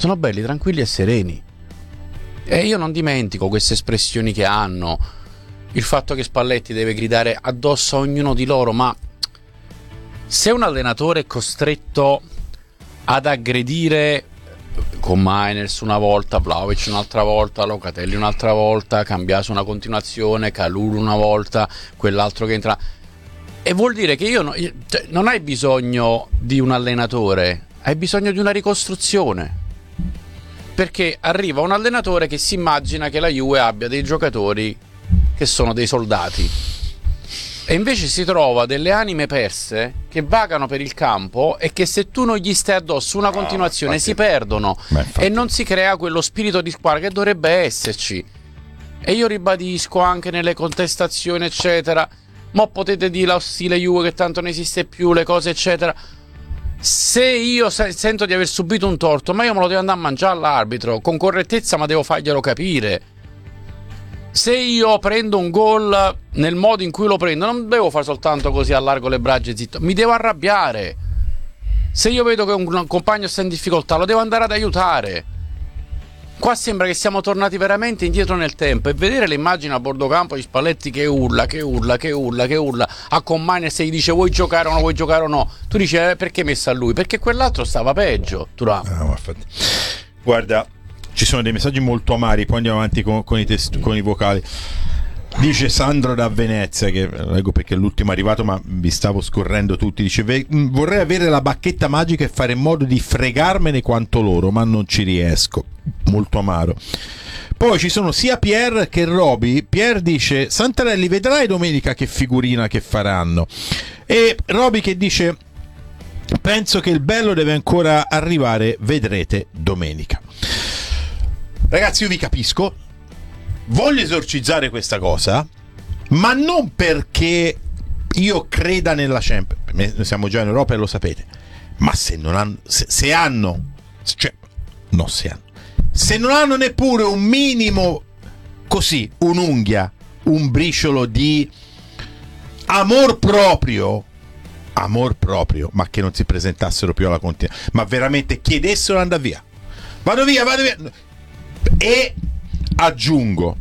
sono belli, tranquilli e sereni. E io non dimentico queste espressioni che hanno, il fatto che Spalletti deve gridare addosso a ognuno di loro, ma se un allenatore è costretto ad aggredire con Mainers una volta, Vlahovic un'altra volta, Locatelli un'altra volta, Cambiaso una continuazione, Kalulu una volta, quell'altro che entra, e vuol dire che non hai bisogno di un allenatore, hai bisogno di una ricostruzione, perché arriva un allenatore che si immagina che la Juve abbia dei giocatori che sono dei soldati e invece si trova delle anime perse che vagano per il campo e che se tu non gli stai addosso una continuazione si perdono e non si crea quello spirito di squadra che dovrebbe esserci. E io ribadisco anche nelle contestazioni eccetera, mo potete dire lo stile Juve che tanto non esiste più, le cose eccetera. Se io sento di aver subito un torto, ma io me lo devo andare a mangiare all'arbitro con correttezza, ma devo farglielo capire. Se io prendo un gol nel modo in cui lo prendo, non devo fare soltanto così, allargo le braccia e zitto, mi devo arrabbiare. Se io vedo che un compagno sta in difficoltà, lo devo andare ad aiutare. Qua sembra che siamo tornati veramente indietro nel tempo, e vedere le immagini a bordo campo di Spalletti che urla a Commane, se gli dice vuoi giocare o no, vuoi giocare o no, tu dici perché messa a lui? Perché quell'altro stava peggio. Guarda, ci sono dei messaggi molto amari, poi andiamo avanti con i vocali. Dice Sandro da Venezia, che leggo perché è l'ultimo arrivato ma vi stavo scorrendo tutti, dice vorrei avere la bacchetta magica e fare in modo di fregarmene quanto loro, ma non ci riesco. Molto amaro. Poi ci sono sia Pier che Roby. Pier dice Santarelli, vedrai domenica che figurina che faranno, e Roby che dice penso che il bello deve ancora arrivare, vedrete domenica. Ragazzi, io vi capisco, voglio esorcizzare questa cosa, ma non perché io creda nella Champions, noi siamo già in Europa e lo sapete, ma se non hanno, se non hanno neppure un minimo, così, un'unghia, un briciolo di amor proprio, ma che non si presentassero più alla continua, ma veramente chiedessero andare via, vado via. E aggiungo,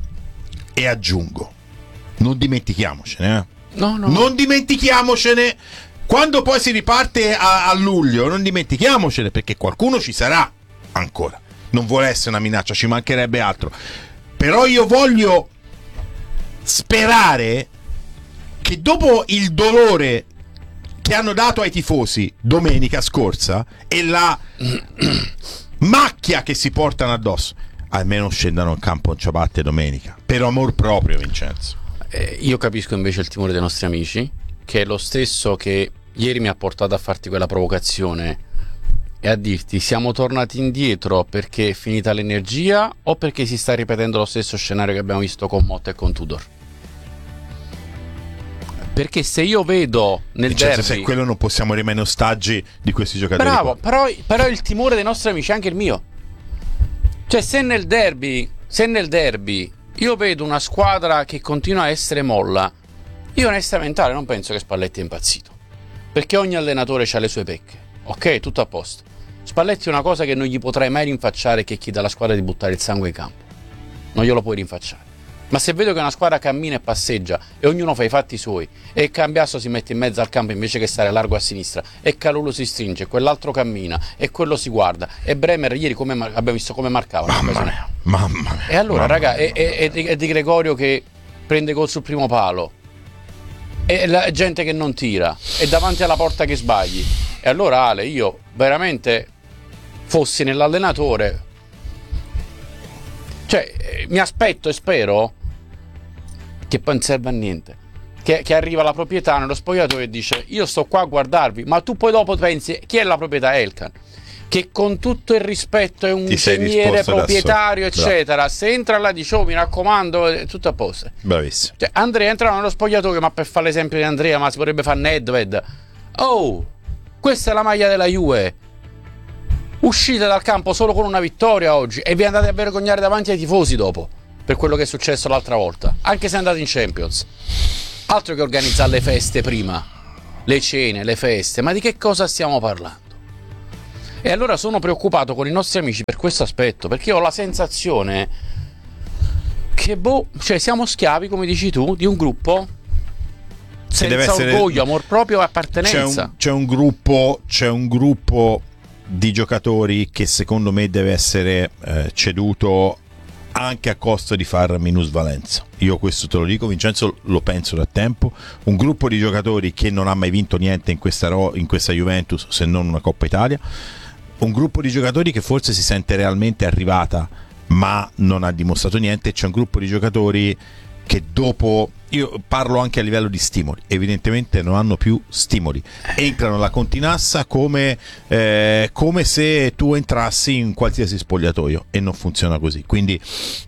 non dimentichiamocene, non dimentichiamocene, quando poi si riparte a luglio, non dimentichiamocene, perché qualcuno ci sarà ancora, non vuole essere una minaccia, ci mancherebbe altro, però io voglio sperare che dopo il dolore che hanno dato ai tifosi domenica scorsa e la macchia che si portano addosso, almeno scendano in campo in ciabatte domenica, per amor proprio, Vincenzo. Io capisco invece il timore dei nostri amici, che è lo stesso che ieri mi ha portato a farti quella provocazione e a dirti siamo tornati indietro perché è finita l'energia o perché si sta ripetendo lo stesso scenario che abbiamo visto con Motta e con Tudor. Perché se io vedo nel derby, se quello non possiamo rimanere ostaggi di questi giocatori. Bravo, però il timore dei nostri amici è anche il mio. Cioè se nel derby io vedo una squadra che continua a essere molla, io onestamente non penso che Spalletti è impazzito, perché ogni allenatore ha le sue pecche, ok, tutto a posto. Spalletti è una cosa che non gli potrai mai rinfacciare, che chiede alla squadra di buttare il sangue in campo, non glielo puoi rinfacciare. Ma se vedo che una squadra cammina e passeggia e ognuno fa i fatti suoi, e Cambiasso si mette in mezzo al campo invece che stare largo a sinistra, e Kalulu si stringe, e quell'altro cammina, e quello si guarda, e Bremer ieri abbiamo visto come marcava. Mamma mia. E allora raga, è Di Gregorio che prende gol sul primo palo, e la gente che non tira, e davanti alla porta che sbagli. E allora Ale, io veramente fossi nell'allenatore, cioè mi aspetto e spero che poi non serve a niente, che arriva la proprietà nello spogliatoio e dice io sto qua a guardarvi, ma tu poi dopo pensi chi è la proprietà? Elkan, che con tutto il rispetto è un ingegnere proprietario eccetera, se entra là dice mi raccomando, è tutto a posto. Bravissimo. Cioè, Andrea entra nello spogliatoio, ma per fare l'esempio di Andrea, ma si potrebbe fare Nedved. Oh, questa è la maglia della Juve, uscite dal campo solo con una vittoria oggi e vi andate a vergognare davanti ai tifosi dopo per quello che è successo l'altra volta, anche se andate in Champions. Altro che organizzare le feste prima, le cene, le feste, ma di che cosa stiamo parlando? E allora sono preoccupato con i nostri amici per questo aspetto, perché ho la sensazione che cioè siamo schiavi, come dici tu, di un gruppo senza orgoglio, amor proprio e appartenenza. C'è un gruppo di giocatori che secondo me deve essere ceduto anche a costo di far minusvalenza. Io questo te lo dico, Vincenzo, lo penso da tempo. Un gruppo di giocatori che non ha mai vinto niente in questa Juventus, se non una Coppa Italia. Un gruppo di giocatori che forse si sente realmente arrivata, ma non ha dimostrato niente. C'è un gruppo di giocatori che dopo, io parlo anche a livello di stimoli, evidentemente non hanno più stimoli, entrano alla continassa come se tu entrassi in qualsiasi spogliatoio, e non funziona così. Quindi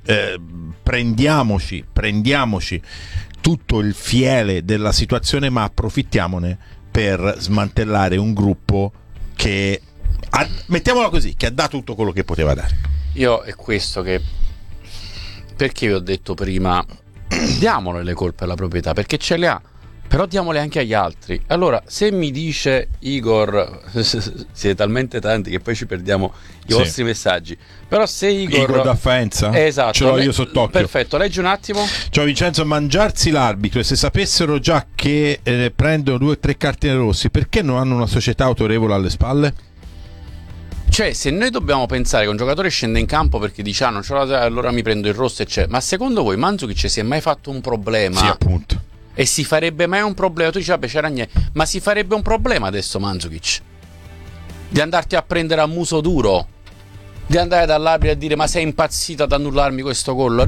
prendiamoci tutto il fiele della situazione, ma approfittiamone per smantellare un gruppo che mettiamola così, che ha dato tutto quello che poteva dare. Io è questo che, perché vi ho detto prima, diamole le colpe alla proprietà, perché ce le ha, però diamole anche agli altri. Allora, se mi dice Igor, siete talmente tanti che poi ci perdiamo i vostri messaggi, però se Igor da Faenza, esatto, ce l'ho io sott'occhio. Perfetto, leggi un attimo. Ciao Vincenzo, mangiarsi l'arbitro, e se sapessero già che prendono 2 o 3 cartine rossi, perché non hanno una società autorevole alle spalle? Cioè, se noi dobbiamo pensare che un giocatore scende in campo perché dice non ce l'ho, allora mi prendo il rosso, eccetera, ma secondo voi Mandzukic si è mai fatto un problema? Sì, appunto. E si farebbe mai un problema? Tu dici vabbè, c'era niente, ma si farebbe un problema adesso Mandzukic di andarti a prendere a muso duro, di andare dall'arbitro a dire ma sei impazzito ad annullarmi questo gol?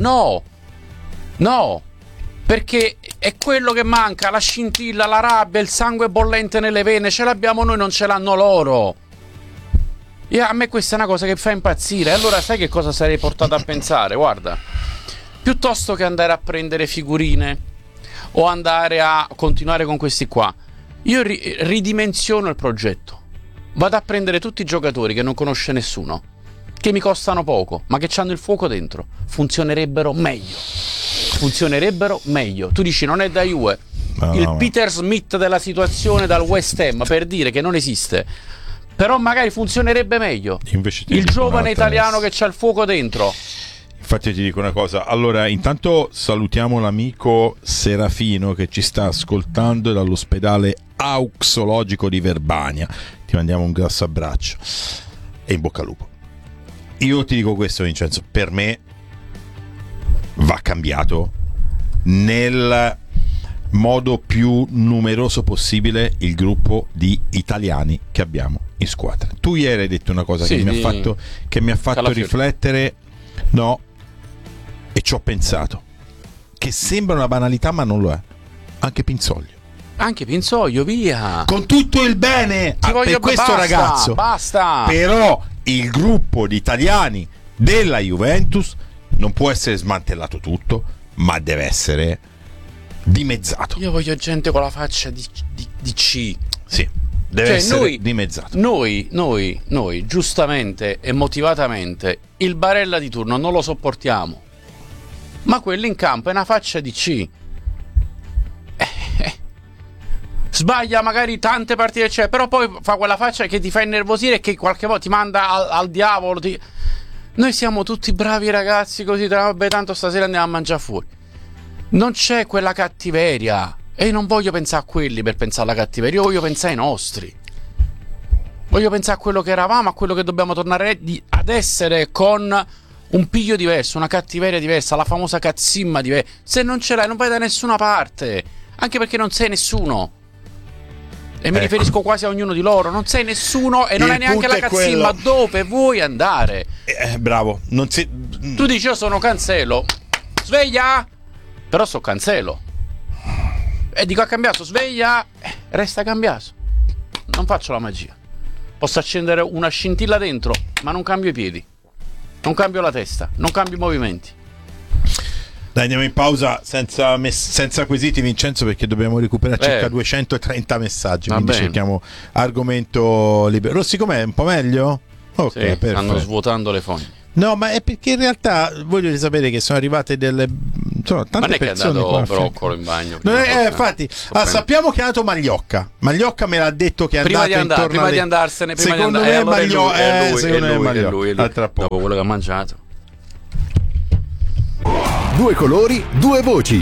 No, perché è quello che manca, la scintilla, la rabbia, il sangue bollente nelle vene, ce l'abbiamo noi, non ce l'hanno loro. A me questa è una cosa che fa impazzire. Allora sai che cosa sarei portato a pensare? Guarda, piuttosto che andare a prendere figurine o andare a continuare con questi qua, io ridimensiono il progetto. Vado a prendere tutti i giocatori che non conosce nessuno, che mi costano poco, ma che hanno il fuoco dentro. Funzionerebbero meglio. Tu dici non è da Juve, il Peter Smith della situazione dal West Ham, per dire che non esiste, però magari funzionerebbe meglio. Invece il giovane italiano che c'ha il fuoco dentro. Infatti ti dico una cosa, allora intanto salutiamo l'amico Serafino che ci sta ascoltando dall'ospedale auxologico di Verbania, ti mandiamo un grosso abbraccio e in bocca al lupo. Io ti dico questo Vincenzo, per me va cambiato nel modo più numeroso possibile il gruppo di italiani che abbiamo in squadra. Tu ieri hai detto una cosa che mi ha fatto riflettere, no, e ci ho pensato, che sembra una banalità ma non lo è. Anche Pinsoglio, via, con tutto il bene per questo ragazzo, basta. Però il gruppo di italiani della Juventus non può essere smantellato tutto, ma deve essere dimezzato. Io voglio gente con la faccia di C. Sì, deve essere dimezzato. Noi, giustamente e motivatamente, il Barella di turno non lo sopportiamo, ma quello in campo è una faccia di C. Sbaglia magari tante partite, però poi fa quella faccia che ti fa innervosire e che qualche volta ti manda al diavolo. Noi siamo tutti bravi ragazzi così, vabbè, tanto stasera andiamo a mangiare fuori. Non c'è quella cattiveria, e io non voglio pensare a quelli per pensare alla cattiveria, io voglio pensare ai nostri. Voglio pensare a quello che eravamo, a quello che dobbiamo tornare ad essere, con un piglio diverso, una cattiveria diversa, la famosa cazzimma diversa. Se non ce l'hai non vai da nessuna parte, anche perché non sei nessuno. E mi riferisco quasi a ognuno di loro. Non sei nessuno e non hai neanche la cazzimma. Dove vuoi andare? Bravo. Tu dici io sono Cancelo, sveglia. Però so Cancelo e dico a Cambiaso sveglia, resta Cambiaso. Non faccio la magia. Posso accendere una scintilla dentro, ma non cambio i piedi, non cambio la testa, non cambio i movimenti. Dai, andiamo in pausa senza quesiti, Vincenzo, perché dobbiamo recuperare circa 230 messaggi. Quindi cerchiamo argomento libero. Rossi, com'è? Un po' meglio? Ok, sì, stanno svuotando le fogne. No, ma è perché in realtà voglio sapere che sono arrivate Insomma, tante non è che è persone andato qua Broccolo in bagno. infatti, sappiamo che è andato Magliocca. Magliocca me l'ha detto che è prima andato prima di andarsene, prima secondo di me andare. è lui. Dopo quello che ha mangiato. Due colori, due voci.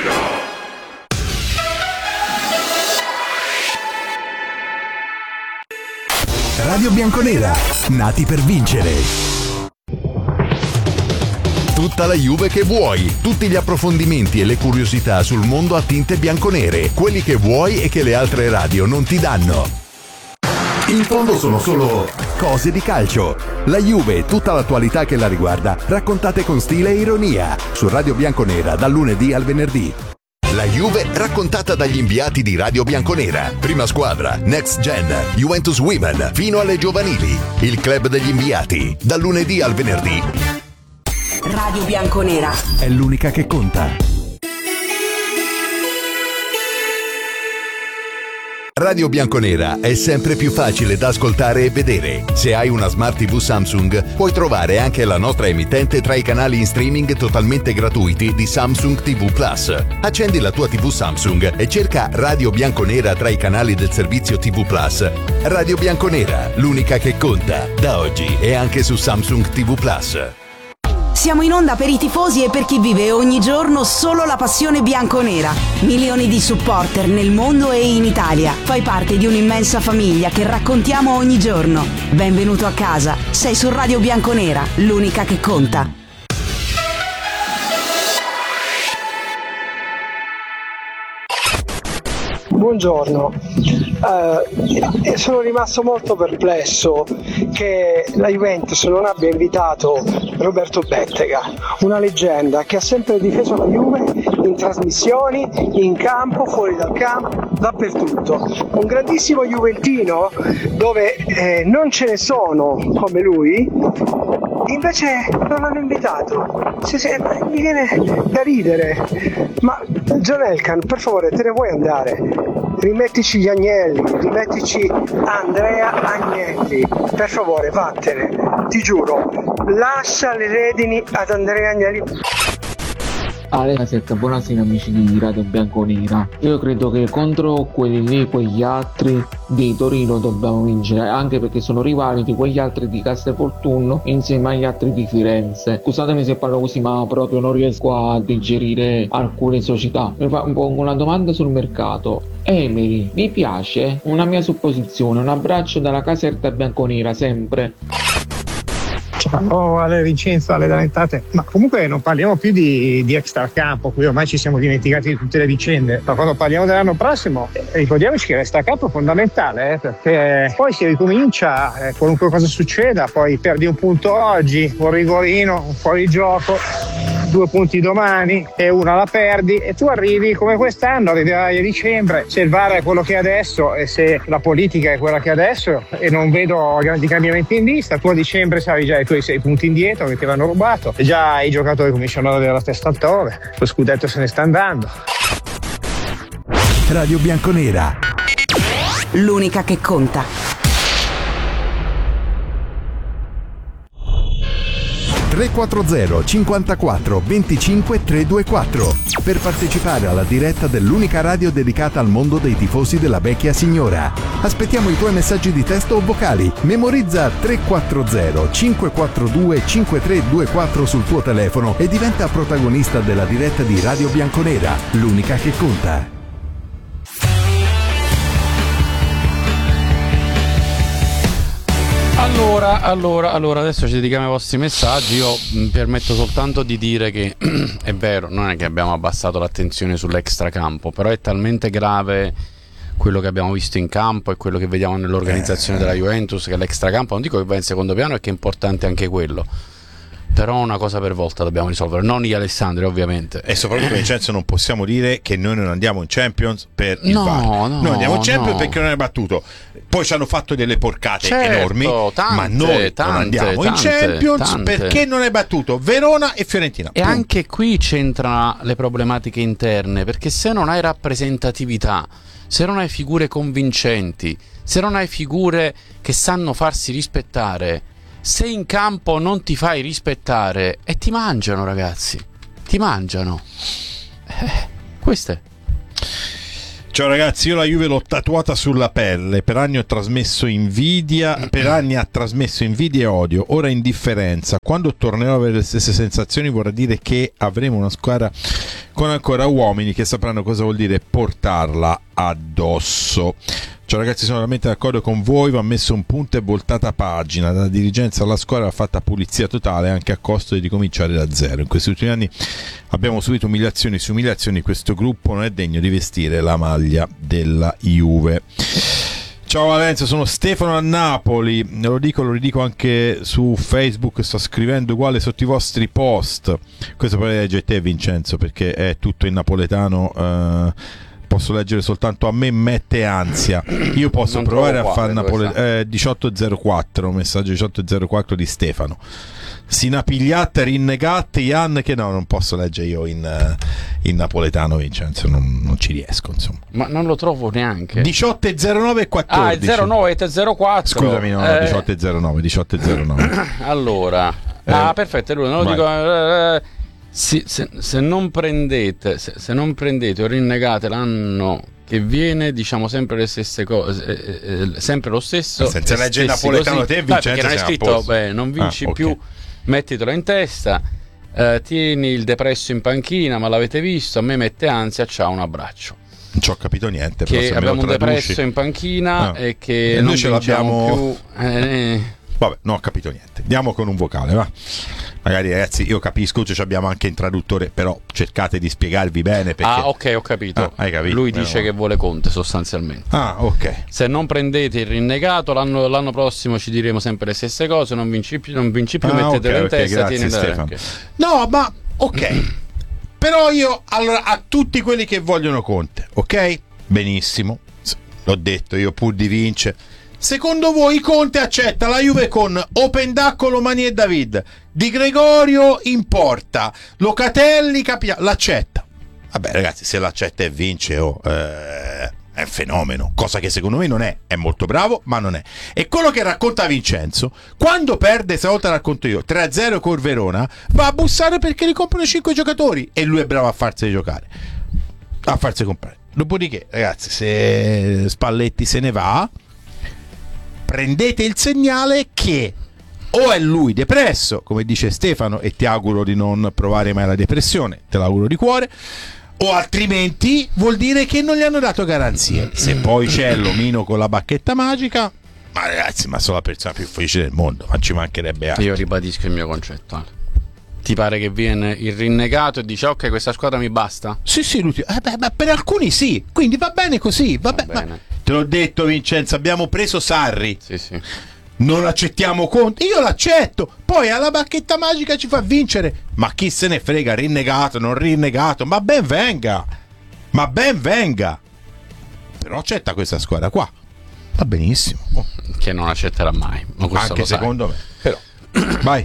Radio Bianconera, nati per vincere. Tutta la Juve che vuoi, tutti gli approfondimenti e le curiosità sul mondo a tinte bianconere, quelli che vuoi e che le altre radio non ti danno. In fondo sono solo cose di calcio. La Juve e tutta l'attualità che la riguarda, raccontate con stile e ironia, su Radio Bianconera dal lunedì al venerdì. La Juve raccontata dagli inviati di Radio Bianconera. Prima squadra, Next Gen, Juventus Women, fino alle giovanili. Il club degli inviati, dal lunedì al venerdì. Radio Bianconera È l'unica che conta. Radio Bianconera è sempre più facile da ascoltare e vedere. Se hai una Smart TV Samsung, puoi trovare anche la nostra emittente tra i canali in streaming totalmente gratuiti di Samsung TV Plus. Accendi la tua TV Samsung e cerca Radio Bianconera tra i canali del servizio TV Plus. Radio Bianconera, l'unica che conta, da oggi e anche su Samsung TV Plus. Siamo in onda per i tifosi e per chi vive ogni giorno solo la passione bianconera. Milioni di supporter nel mondo e in Italia. Fai parte di un'immensa famiglia che raccontiamo ogni giorno. Benvenuto a casa. Sei su Radio Bianconera, l'unica che conta. Buongiorno, sono rimasto molto perplesso che la Juventus non abbia invitato Roberto Bettega, una leggenda che ha sempre difeso la Juve in trasmissioni, in campo, fuori dal campo, dappertutto. Un grandissimo juventino dove non ce ne sono come lui, invece non l'hanno invitato. Mi viene da ridere. Ma John Elkann, per favore, te ne vuoi andare? Rimettici gli Agnelli, rimettici Andrea Agnelli, per favore, vattene, ti giuro, lascia le redini ad Andrea Agnelli. Buonasera amici di Radio Bianconera. Io credo che contro quelli lì, quegli altri di Torino dobbiamo vincere, anche perché sono rivali di quegli altri di Castelvolturno insieme agli altri di Firenze. Scusatemi se parlo così, ma proprio non riesco a digerire alcune società. Mi pongo una domanda sul mercato. Emery, mi piace? Una mia supposizione. Un abbraccio dalla caserta bianconera sempre. Ciao Ale Vincenzo, Ale Dalentate. Ma comunque non parliamo più di extracampo, qui ormai ci siamo dimenticati di tutte le vicende, ma quando parliamo dell'anno prossimo ricordiamoci che l'extracampo è fondamentale, perché poi si ricomincia, qualunque cosa succeda, poi perdi un punto oggi, un rigorino, un fuorigioco, 2 punti domani e una la perdi e tu arrivi come quest'anno, arriverai a dicembre, se il VAR è quello che è adesso e se la politica è quella che è adesso e non vedo grandi cambiamenti in vista, tu a dicembre sarai già ai tuoi 6 punti indietro che ti avranno rubato e già i giocatori cominciano ad avere la testa altrove, lo scudetto se ne sta andando. Radio Bianconera, l'unica che conta. 340 54 25 324 per partecipare alla diretta dell'unica radio dedicata al mondo dei tifosi della vecchia signora. Aspettiamo i tuoi messaggi di testo o vocali. Memorizza 340 542 5324 sul tuo telefono e diventa protagonista della diretta di Radio Bianconera, l'unica che conta. Allora, adesso ci dedichiamo ai vostri messaggi. Io mi permetto soltanto di dire che è vero, non è che abbiamo abbassato l'attenzione sull'extracampo, però è talmente grave quello che abbiamo visto in campo e quello che vediamo nell'organizzazione della Juventus che l'extracampo, non dico che va in secondo piano, è che è importante anche quello. Però una cosa per volta dobbiamo risolvere, non gli Alessandri ovviamente. E soprattutto Vincenzo, non possiamo dire che noi non andiamo in Champions per il VAR. Noi andiamo in Champions perché non è battuto. Poi ci hanno fatto delle porcate enormi, ma noi non andiamo in Champions perché non è battuto Verona e Fiorentina. E anche qui c'entrano le problematiche interne, perché se non hai rappresentatività, se non hai figure convincenti, se non hai figure che sanno farsi rispettare, se in campo non ti fai rispettare e ti mangiano, ragazzi. ti mangiano. Questo è. Ciao ragazzi, io la Juve l'ho tatuata sulla pelle, per anni ha trasmesso invidia e odio, ora indifferenza. Quando tornerò a avere le stesse sensazioni vorrà dire che avremo una squadra con ancora uomini che sapranno cosa vuol dire portarla addosso. Ciao ragazzi, sono veramente d'accordo con voi, va messo un punto e voltata pagina. Dalla dirigenza alla squadra va fatta pulizia totale, anche a costo di ricominciare da zero. In questi ultimi anni abbiamo subito umiliazioni su umiliazioni, questo gruppo non è degno di vestire la maglia della Juve. Ciao Valencia, sono Stefano a Napoli, lo ridico anche su Facebook, sto scrivendo uguale sotto i vostri post. Questo poi legge te Vincenzo, perché è tutto in napoletano, posso leggere soltanto a me mette ansia. Io posso non provare a fare 1804, messaggio 1804 di Stefano. Sinapigliate, rinnegate, Ian, che no, non posso leggere io in napoletano, Vincenzo, non ci riesco, insomma. Ma non lo trovo neanche. 1809 e 14. Ah, il 09 e 04. Scusami, no, 1809. Allora, perfetto, allora non lo dico. Se non prendete o rinnegate l'anno che viene, diciamo sempre le stesse cose, sempre lo stesso. Senza leggere napoletano te, Vincenzo, perché non è scritto non vinci più, mettitelo in testa, tieni il depresso in panchina, ma l'avete visto, a me mette ansia, ciao, un abbraccio. Non ci ho capito niente, che però abbiamo un depresso in panchina e che non noi ce l'abbiamo più. Vabbè, non ho capito niente. Andiamo con un vocale, va. Magari ragazzi, io capisco, ci abbiamo anche in traduttore, però cercate di spiegarvi bene perché... Ah, ok, ho capito. Hai capito? Lui dice che vuole Conte sostanzialmente. Ah, ok. Se non prendete il rinnegato, l'anno prossimo ci diremo sempre le stesse cose, non vinci più, mettetelo in testa, grazie Stefano. No, ma ok. Però io, allora, a tutti quelli che vogliono Conte, ok? Benissimo. L'ho detto, io pur di vincere. Secondo voi Conte accetta la Juve con Opendacco, Mani e David, Di Gregorio in porta, Locatelli, l'accetta? Vabbè ragazzi, se l'accetta e vince è un fenomeno, cosa che secondo me non è molto bravo, ma non è. E quello che racconta Vincenzo, quando perde, stavolta racconto io, 3-0 col Verona, va a bussare perché li comprano 5 giocatori e lui è bravo a farsi giocare, a farsi comprare. Dopodiché ragazzi, se Spalletti se ne va, prendete il segnale che o è lui depresso, come dice Stefano, e ti auguro di non provare mai la depressione, te l'auguro di cuore, o altrimenti vuol dire che non gli hanno dato garanzie. Se poi c'è l'omino con la bacchetta magica, ma ragazzi, ma sono la persona più felice del mondo, ma ci mancherebbe altro. Io ribadisco il mio concetto, Ale. Ti pare che viene il rinnegato e dice ok, questa squadra mi basta? Sì, lui, per alcuni sì, quindi va bene così, va bene. Te l'ho detto Vincenzo, abbiamo preso Sarri. Sì. Non accettiamo Conte, io l'accetto, poi alla bacchetta magica ci fa vincere, ma chi se ne frega, rinnegato, non rinnegato, ma ben venga, però accetta questa squadra qua, va benissimo. Che non accetterà mai, ma anche secondo me, però vai.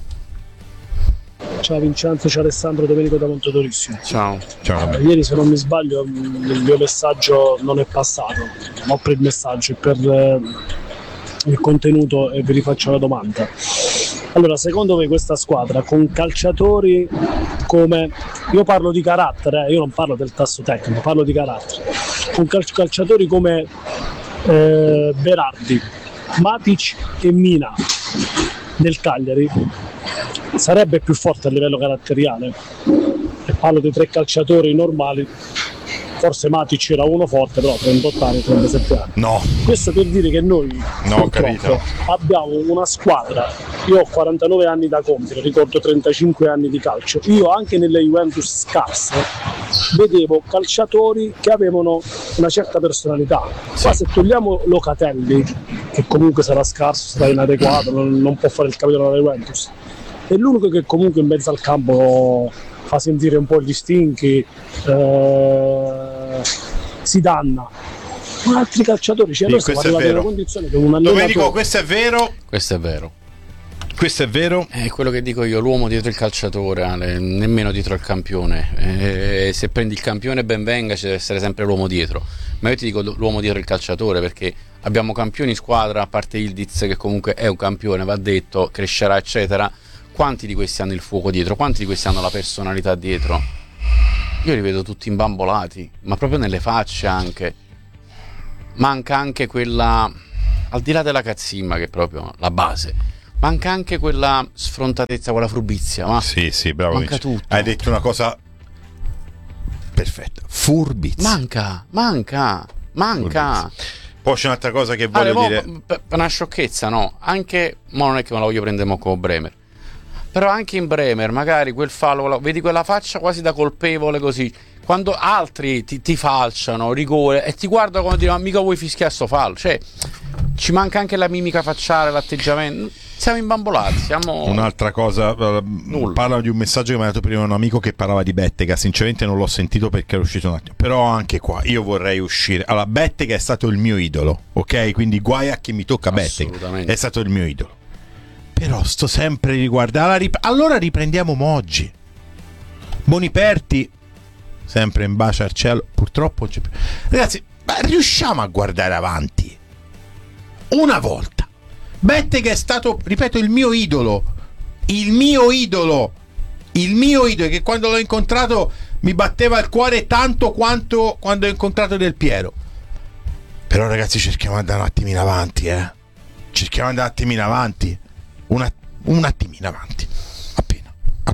Ciao Vincenzo, ciao Alessandro, Domenico da Montedorissimo. Ciao. Ieri, se non mi sbaglio, il mio messaggio non è passato, ma per il messaggio e per il contenuto, e vi rifaccio la domanda. Allora, secondo me questa squadra con calciatori come, io parlo di carattere, io non parlo del tasso tecnico, parlo di carattere, con calciatori come Berardi, Matic e Mina del Cagliari, sarebbe più forte a livello caratteriale. E parlo di 3 calciatori normali, forse Matic era uno forte, però 38 anni, 37 anni. No. Questo per dire che noi abbiamo una squadra, io ho 49 anni da compiere, ricordo 35 anni di calcio, io anche nelle Juventus scarse vedevo calciatori che avevano una certa personalità. Qua se togliamo Locatelli, che comunque sarà scarso, sarà inadeguato, non può fare il capitano della Juventus, è l'unico che comunque in mezzo al campo fa sentire un po' gli stinchi, si danna. Ma altri calciatori, cioè noi siamo arrivati nella condizione che un allenatore... Domenico, questo è vero. Questo è vero. È quello che dico io, l'uomo dietro il calciatore, Ale, nemmeno dietro il campione. Se prendi il campione ben venga, ci deve essere sempre l'uomo dietro. Ma io ti dico l'uomo dietro il calciatore, perché abbiamo campioni in squadra, a parte Ildiz che comunque è un campione, va detto, crescerà eccetera. quanti di questi hanno il fuoco dietro, quanti di questi hanno la personalità dietro? Io li vedo tutti imbambolati, ma proprio nelle facce anche. Manca anche quella, al di là della cazzimma che è proprio la base, manca anche quella sfrontatezza, quella furbizia. Ma sì, bravo. manca tutto. Hai detto una cosa perfetta. Furbizia. Manca. Furbizia. Poi c'è un'altra cosa che voglio dire. Per una sciocchezza, no? Anche, ma non è che me la voglio prendere mo con Bremer. Però anche in Bremer, magari quel fallo, vedi quella faccia quasi da colpevole così. Quando altri ti falciano, rigore, e ti guardano come dire, ma mica vuoi fischiare sto fallo. Cioè, ci manca anche la mimica facciale, l'atteggiamento. Siamo imbambolati, siamo... Un'altra cosa, parlano di un messaggio che mi ha dato prima un amico che parlava di Bettega. Sinceramente non l'ho sentito perché era uscito un attimo. Però anche qua, io vorrei uscire. Allora, Bettega è stato il mio idolo, ok? Quindi guai a chi mi tocca Bettega. È stato il mio idolo. Però sto sempre a riguardare. Allora riprendiamo Moggi. Boniperti, sempre in bacio al cielo. Purtroppo c'è più. Ragazzi, ma riusciamo a guardare avanti una volta. Bettega è stato, ripeto, il mio idolo, che quando l'ho incontrato mi batteva il cuore tanto quanto quando ho incontrato Del Piero. Però ragazzi, cerchiamo di andare un attimino avanti, cerchiamo di andare un attimino avanti, un attimino avanti, appena,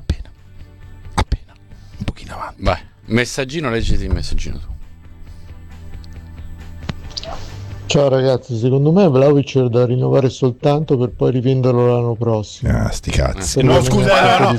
un pochino avanti. Vai, messaggino, leggiti il messaggino tu. Ciao ragazzi, secondo me Vlahovic è da rinnovare soltanto per poi rivenderlo l'anno prossimo. Sti cazzi. No, scusate,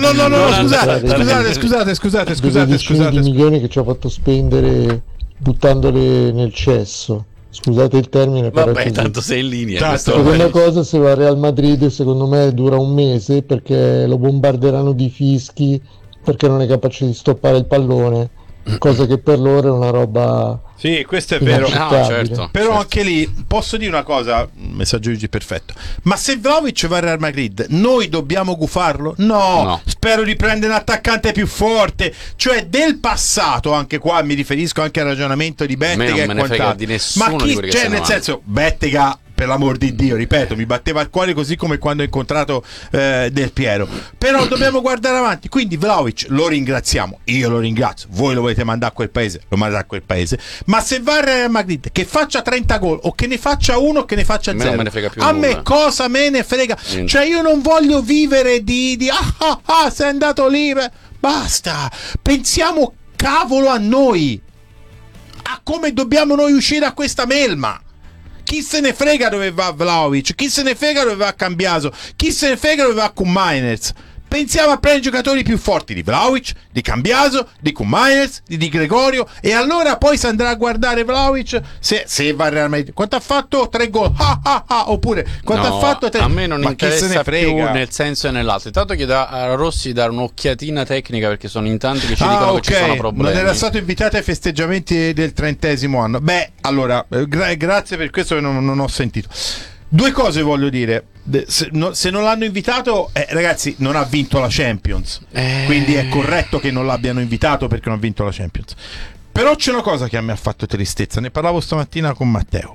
scusate. Di milioni che ci ha fatto spendere buttandole nel cesso. Scusate il termine, però vabbè, tanto sei in linea. La seconda cosa, se va al Real Madrid secondo me dura un mese perché lo bombarderanno di fischi perché non è capace di stoppare il pallone, cosa che per loro è una roba. Sì, questo è vero. Certo. Però anche lì posso dire una cosa, messaggio Gigi perfetto. Ma se Vlahovic va al Real Madrid, noi dobbiamo gufarlo? No. Spero di prendere un attaccante più forte. Cioè del passato, anche qua mi riferisco anche al ragionamento di Bettega e quant'altro. Di nessuno. Ma chi, cioè nel senso, Bettega, per l'amor di Dio, ripeto, mi batteva il cuore così come quando ho incontrato Del Piero. Però dobbiamo guardare avanti. Quindi Vlahovic lo ringraziamo, io lo ringrazio. Voi lo volete mandare a quel paese, lo mandate a quel paese. Ma se va al Real Madrid, che faccia 30 gol o che ne faccia uno o che ne faccia 0, a me cosa me ne frega. Cioè io non voglio vivere di sei andato lì, basta. Pensiamo cavolo a noi, a come dobbiamo noi uscire da questa melma. Chi se ne frega dove va Vlahovic, chi se ne frega dove va Cambiaso, chi se ne frega dove va Koumajners. Pensiamo a prendere giocatori più forti di Vlahovic, di Cambiaso, di Koumajners, di Gregorio, e allora poi si andrà a guardare Vlahovic se va realmente. Quanto ha fatto? 3 gol. Oppure quanto ha fatto? 3. A me non interessa più nel senso e nell'altro. Intanto chiedo a Rossi di dare un'occhiatina tecnica perché sono in tanti che ci dicono che ci sono problemi. Non era stato invitato ai festeggiamenti del 30° anno. Beh, allora, grazie per questo che non ho sentito. Due cose voglio dire. Se non l'hanno invitato, ragazzi, non ha vinto la Champions. Quindi è corretto che non l'abbiano invitato perché non ha vinto la Champions. Però c'è una cosa che a me ha fatto tristezza. Ne parlavo stamattina con Matteo.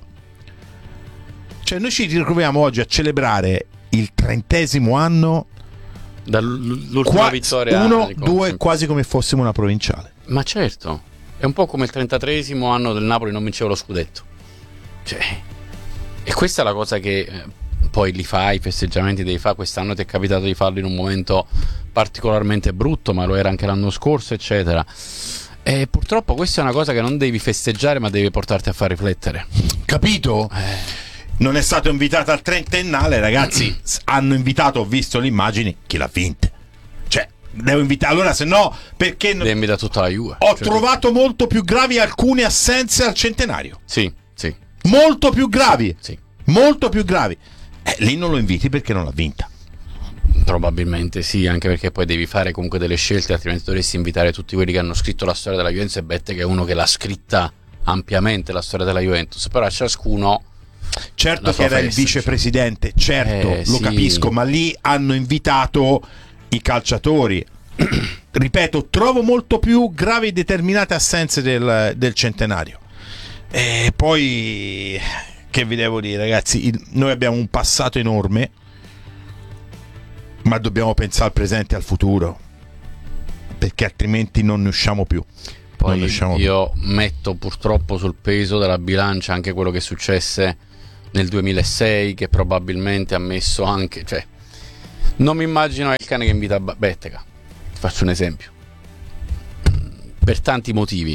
Cioè noi ci ritroviamo oggi a celebrare il 30° anno dall'ultima vittoria 1-2, quasi come fossimo una provinciale. Ma certo, è un po' come il 33° anno del Napoli non vinceva lo scudetto. Cioè, e questa è la cosa che poi li fai, i festeggiamenti devi fare. Quest'anno ti è capitato di farlo in un momento particolarmente brutto, ma lo era anche l'anno scorso, eccetera. E purtroppo questa è una cosa che non devi festeggiare, ma devi portarti a far riflettere. Capito? Non è stato invitato al 30ennale, ragazzi. Hanno invitato, ho visto le immagini, chi l'ha vinta. Cioè, devo invitare. Allora, se no, perché devi invitare tutta la Juve. Ho trovato molto più gravi alcune assenze al centenario. Sì. Molto più gravi. Sì. Molto più gravi. Lì non lo inviti perché non l'ha vinta. Probabilmente sì, anche perché poi devi fare comunque delle scelte, altrimenti dovresti invitare tutti quelli che hanno scritto la storia della Juventus, e Bettega è uno che l'ha scritta ampiamente la storia della Juventus, però a ciascuno. Certo che era il vicepresidente, certo, lo capisco, ma lì hanno invitato i calciatori. Ripeto, trovo molto più gravi determinate assenze del centenario. E poi, che vi devo dire, ragazzi, noi abbiamo un passato enorme, ma dobbiamo pensare al presente e al futuro, perché altrimenti non ne usciamo più. Poi io metto purtroppo sul peso della bilancia anche quello che successe nel 2006, che probabilmente ha messo anche, cioè, non mi immagino il cane che invita Bettega, faccio un esempio, per tanti motivi,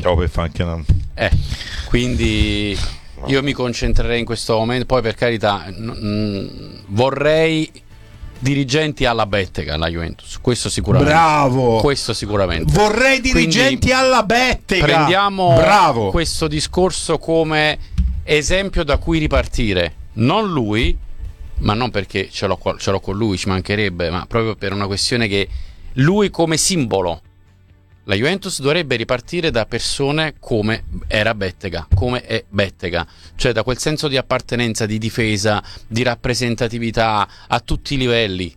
quindi io mi concentrerei in questo momento. Poi, per carità, vorrei dirigenti alla Bettega, la Juventus, questo sicuramente. Bravo, questo sicuramente. Vorrei dirigenti quindi alla Bettega. Prendiamo questo discorso come esempio da cui ripartire, non lui, ma non perché ce l'ho con lui, ci mancherebbe, ma proprio per una questione che lui come simbolo. La Juventus dovrebbe ripartire da persone come era Bettega, come è Bettega, cioè da quel senso di appartenenza, di difesa, di rappresentatività a tutti i livelli.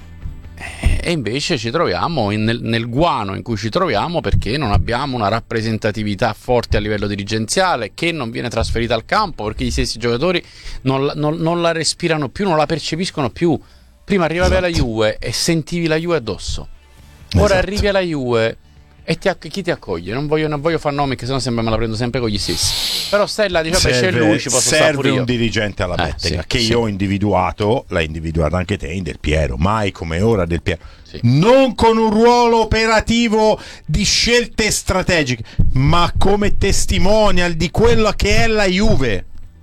E invece ci troviamo nel guano in cui ci troviamo, perché non abbiamo una rappresentatività forte a livello dirigenziale, che non viene trasferita al campo, perché gli stessi giocatori non la respirano più, non la percepiscono più. Prima arrivavi alla Juve e sentivi la Juve addosso, ora arrivi alla Juve e chi ti accoglie? Non voglio fare nomi, che sennò me la prendo sempre con gli stessi. Però stai là, dice, c'è lui, ci posso stare pure io. Serve un dirigente alla Bettega, che io ho individuato, l'hai individuato anche te, in Del Piero, mai come ora Del Piero. Sì. Non con un ruolo operativo di scelte strategiche, ma come testimonial di quello che è la Juve.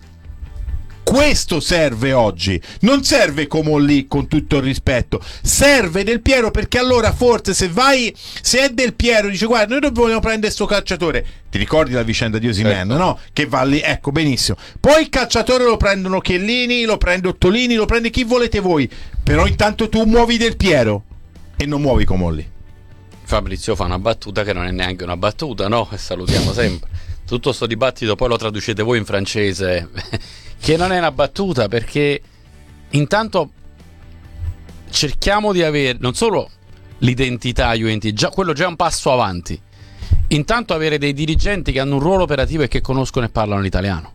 Questo serve oggi, non serve Comolli, con tutto il rispetto, serve Del Piero, perché allora forse se è Del Piero, dice guarda, noi dobbiamo prendere sto calciatore, ti ricordi la vicenda di Osimhen, certo, no? Che va lì, ecco, benissimo, poi il calciatore lo prendono Chiellini, lo prende Ottolini, lo prende chi volete voi, però intanto tu muovi Del Piero e non muovi Comolli. Fabrizio fa una battuta che non è neanche una battuta, no? E salutiamo sempre. Tutto sto dibattito poi lo traducete voi in francese, che non è una battuta, perché intanto cerchiamo di avere non solo l'identità Juventus, quello già è un passo avanti, intanto avere dei dirigenti che hanno un ruolo operativo e che conoscono e parlano l'italiano.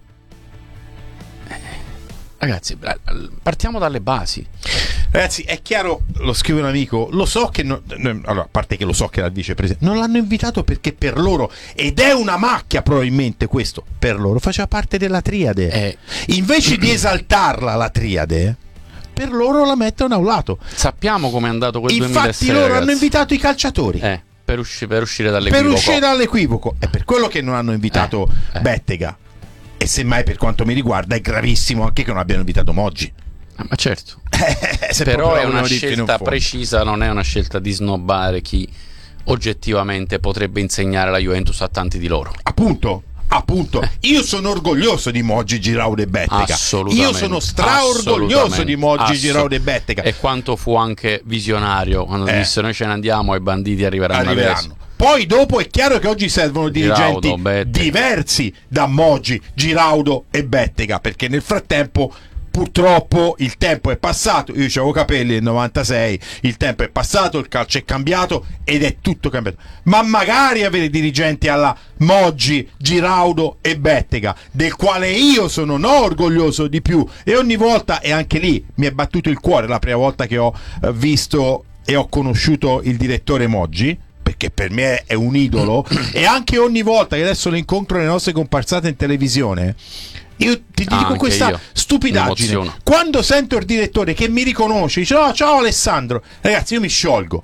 Ragazzi, partiamo dalle basi. Ragazzi, è chiaro, lo scrive un amico, lo so che allora, a parte che lo so che era il vicepresidente, non l'hanno invitato perché per loro, ed è una macchia probabilmente questo, per loro faceva parte della triade. Invece di esaltarla la triade, per loro la mettono a un lato. Sappiamo com'è andato quel 2006. Infatti loro, ragazzi, hanno invitato i calciatori. Per uscire dall'equivoco. Per uscire dall'equivoco. È per quello che non hanno invitato Bettega. E semmai, per quanto mi riguarda, è gravissimo anche che non abbiano invitato Moggi. Ma certo. Però è una scelta precisa, non è una scelta di snobbare chi oggettivamente potrebbe insegnare la Juventus a tanti di loro. Appunto. Io sono orgoglioso di Moggi, Giraudo e Bettega. Io sono straorgoglioso di Moggi, Giraudo e Bettega. E quanto fu anche visionario quando disse noi ce ne andiamo e i banditi arriveranno. Poi dopo è chiaro che oggi servono dirigenti diversi da Moggi, Giraudo e Bettega, perché nel frattempo purtroppo il tempo è passato. Io avevo capelli nel 96, il tempo è passato, il calcio è cambiato ed è tutto cambiato. Ma magari avere dirigenti alla Moggi, Giraudo e Bettega, del quale io sono orgoglioso di più, e ogni volta, e anche lì mi è battuto il cuore la prima volta che ho visto e ho conosciuto il direttore Moggi, perché per me è un idolo, e anche ogni volta che adesso lo incontro nelle nostre comparsate in televisione, io ti dico questa stupidaggine, quando sento il direttore che mi riconosce, dice no, ciao Alessandro, ragazzi, io mi sciolgo.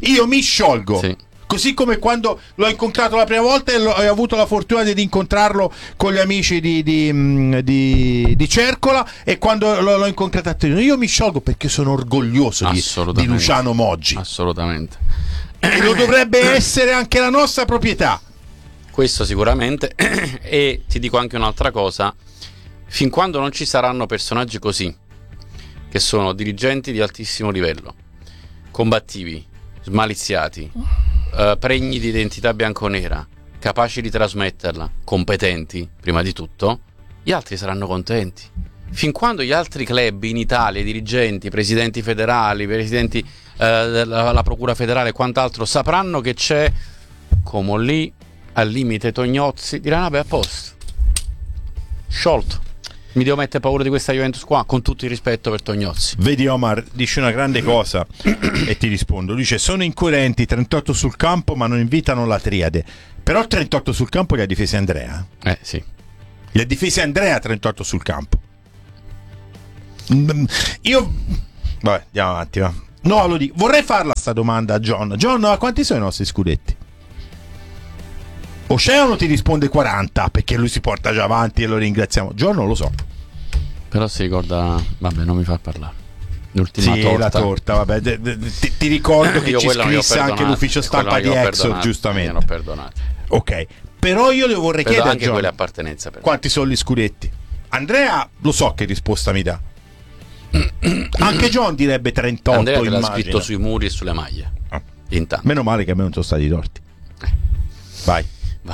Sì. Così come quando l'ho incontrato la prima volta e ho avuto la fortuna di incontrarlo con gli amici di Cercola, e quando l'ho incontrato a Torino, io mi sciolgo perché sono orgoglioso di Luciano Moggi. Assolutamente. E lo dovrebbe essere anche la nostra proprietà. Questo sicuramente. E ti dico anche un'altra cosa: fin quando non ci saranno personaggi così, che sono dirigenti di altissimo livello, combattivi, smaliziati, pregni di identità bianconera, capaci di trasmetterla, competenti prima di tutto, gli altri saranno contenti. Fin quando gli altri club in Italia, i dirigenti, presidenti federali, presidenti della procura federale e quant'altro sapranno che c'è Comolli, al limite Tognozzi, diranno vabbè, a posto, sciolto. Mi devo mettere paura di questa Juventus qua, con tutto il rispetto per Tognozzi. Vedi, Omar dice una grande cosa e ti rispondo. Lui dice: sono incoerenti 38 sul campo ma non invitano la triade. Però 38 sul campo li ha difesi Andrea. Sì. Li ha difesi Andrea 38 sul campo. Io vabbè, andiamo avanti, va. No, lo dico. Vorrei farla sta domanda a John. John, a quanti sono i nostri scudetti? Oceano ti risponde 40 perché lui si porta già avanti e lo ringraziamo. John non lo so. Però si ricorda, vabbè, non mi fa parlare. L'ultima torta. La torta, vabbè. Ti ricordo che ci scrisse anche l'ufficio stampa di Exo, giustamente. Mi hanno perdonato. Ok, però io le vorrei chiedere anche a John quelle appartenenze. Quanti sono gli scudetti? Andrea lo so che risposta mi dà. Anche John direbbe 38. Andrea te l'ha scritto sui muri e sulle maglie. Intanto. Meno male che a me non sono stati torti. Vai.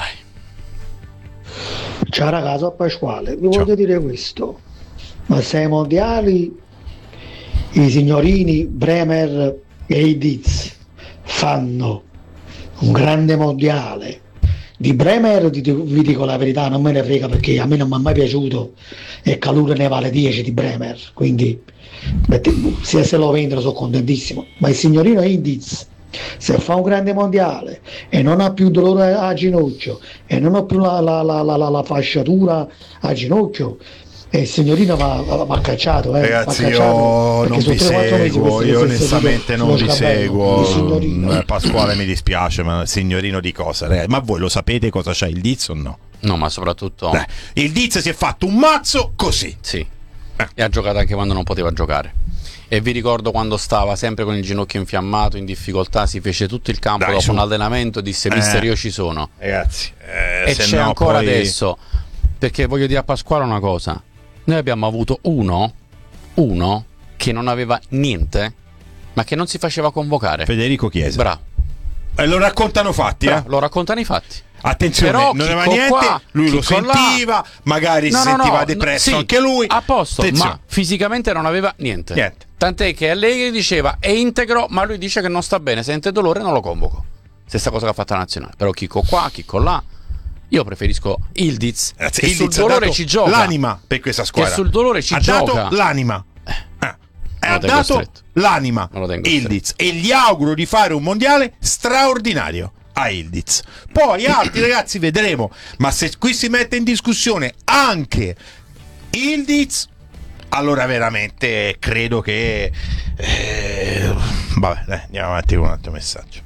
Ciao ragazzi, a Pasquale, vi voglio dire questo: ma se ai mondiali i signorini Bremer e i Diz fanno un grande mondiale, di Bremer vi dico la verità, non me ne frega, perché a me non mi è mai piaciuto e Calure ne vale 10 di Bremer, quindi se lo vendono sono contentissimo. Ma il signorino Indiz, se fa un grande mondiale e non ha più dolore a ginocchio e non ha più la fasciatura a ginocchio, e il signorino va cacciato, ragazzi, va cacciato, io non vi seguo, io onestamente non vi seguo. Pasquale, mi dispiace, ma signorino di cosa? Ma voi lo sapete cosa c'ha il Diz o no? No, ma soprattutto il Diz si è fatto un mazzo così. Sì. E ha giocato anche quando non poteva giocare. E vi ricordo quando stava sempre con il ginocchio infiammato, in difficoltà, si fece tutto il campo dopo un allenamento, disse mister io ci sono. Ragazzi, e c'è ancora adesso, perché voglio dire a Pasquale una cosa: noi abbiamo avuto uno che non aveva niente, ma che non si faceva convocare. Federico Chiesa. Bravo. E lo raccontano i fatti, lo raccontano i fatti. Attenzione, però non aveva niente, qua, lui lo sentiva, magari si sentiva depresso anche lui. A posto, attenzione. Ma fisicamente non aveva niente. Tant'è che Allegri diceva è integro, ma lui dice che non sta bene, sente dolore, non lo convoco. Stessa cosa che ha fatto la nazionale. Però Chicco qua, Chicco là. Io preferisco Ildiz, che Ildiz sul dolore ci gioca. L'anima per questa squadra. Che sul dolore ci gioca. Ha dato l'anima. Ha dato l'anima Ildiz, e gli auguro di fare un mondiale straordinario a Ildiz. Poi altri ragazzi vedremo, ma se qui si mette in discussione anche Ildiz, allora veramente credo che vabbè, dai, andiamo avanti con un altro messaggio.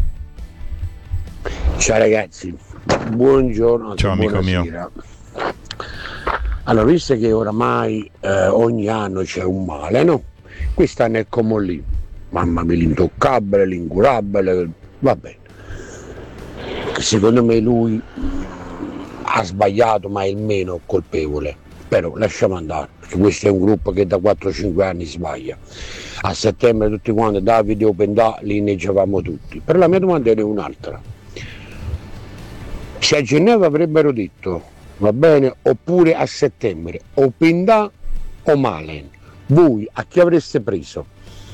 Ciao ragazzi, buongiorno. Ciao amico mio. Allora, visto che oramai ogni anno c'è un male, no? Quest'anno è come lì, mamma mia, l'intoccabile, l'incurabile, va bene. Secondo me lui ha sbagliato, ma è il meno colpevole. Però lasciamo andare, perché questo è un gruppo che da 4-5 anni sbaglia. A settembre tutti quanti Davide Opendà li inneggiavamo tutti. Però la mia domanda è un'altra: se a Genova avrebbero detto va bene, oppure a settembre Opendà o Malen, voi a chi avreste preso?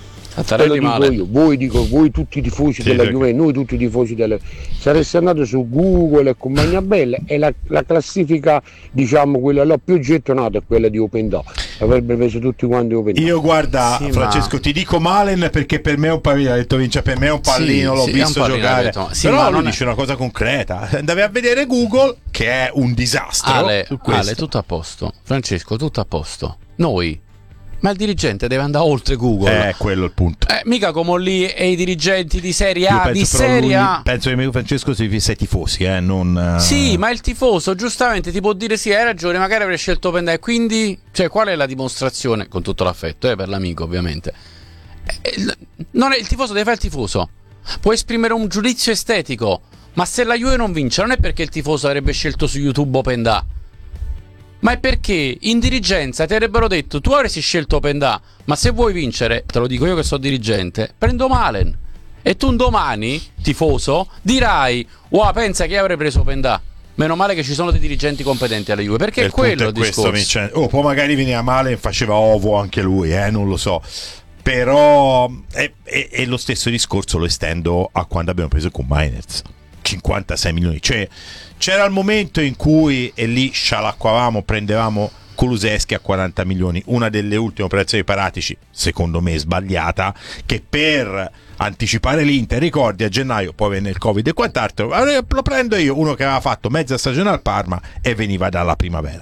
Voi tutti i tifosi della Juve, noi tutti i tifosi della, sareste andato su Google e compagnia bella, e la classifica, diciamo quella là più gettonata è quella di Opendà, avrebbe preso tutti quanti Opendà. Io guarda, Francesco, ti dico Malen perché per me è un pallino, ha detto Vince, per me è un pallino, l'ho visto giocare, però lui dice una cosa concreta, andavi a vedere Google che è un disastro. Ale, tutto a posto, Francesco, tutto a posto. Ma il dirigente deve andare oltre Google. Quello è il punto. Mica come lì e i dirigenti di Serie A, di Serie A. Penso che Francesco sei tifosi, non... Sì, ma il tifoso giustamente ti può dire sì, hai ragione, magari avrei scelto Opendà, e quindi, cioè, qual è la dimostrazione? Con tutto l'affetto, per l'amico ovviamente. Non è, il tifoso deve fare il tifoso. Può esprimere un giudizio estetico, ma se la Juve non vince non è perché il tifoso avrebbe scelto su YouTube Opendà, ma è perché in dirigenza ti avrebbero detto tu avresti scelto Opendà, ma se vuoi vincere, te lo dico io che sono dirigente, prendo Malen, e tu un domani, tifoso, dirai wow, pensa che avrei preso Opendà. Meno male che ci sono dei dirigenti competenti alla Juve, perché è quello il discorso. Poi magari veniva male e faceva ovo anche lui, non lo so, però è lo stesso discorso, lo estendo a quando abbiamo preso con Mainers 56 milioni, cioè c'era il momento in cui, e lì scialacquavamo, prendevamo Kulusevski a 40 milioni, una delle ultime operazioni di Paratici, secondo me sbagliata, che per anticipare l'Inter, ricordi, a gennaio poi venne il Covid e quant'altro, lo prendo io, uno che aveva fatto mezza stagione al Parma e veniva dalla primavera.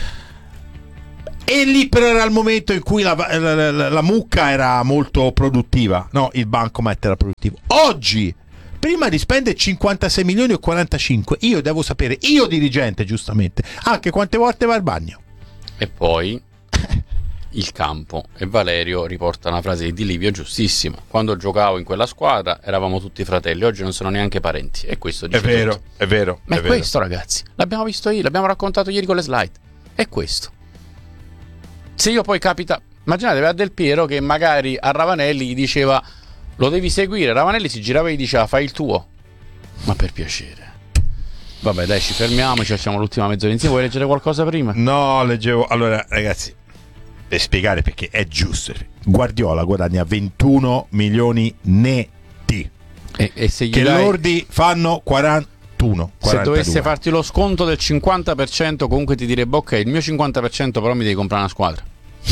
E lì però era il momento in cui la mucca era molto produttiva, no, il bancomat era produttivo. Oggi, prima di spendere 56 milioni o 45, io devo sapere, io dirigente giustamente, anche quante volte va al bagno. E poi il campo, e Valerio riporta una frase di Livio giustissima: quando giocavo in quella squadra eravamo tutti fratelli, oggi non sono neanche parenti. E questo dice tutto. È vero. Ma è questo, ragazzi, l'abbiamo visto ieri, l'abbiamo raccontato ieri con le slide, è questo. Se io poi capita, immaginate, aveva Del Piero che magari a Ravanelli gli diceva lo devi seguire, Ravanelli si girava e gli diceva fai il tuo, ma per piacere. Vabbè, dai, ci fermiamo, ci facciamo l'ultima mezz'ora insieme. Vuoi leggere qualcosa prima? No, leggevo. Allora, ragazzi, per spiegare perché è giusto, Guardiola guadagna 21 milioni netti e se che lordi fanno 41. Se dovesse farti lo sconto del 50%, comunque ti direbbe ok, il mio 50% però mi devi comprare una squadra.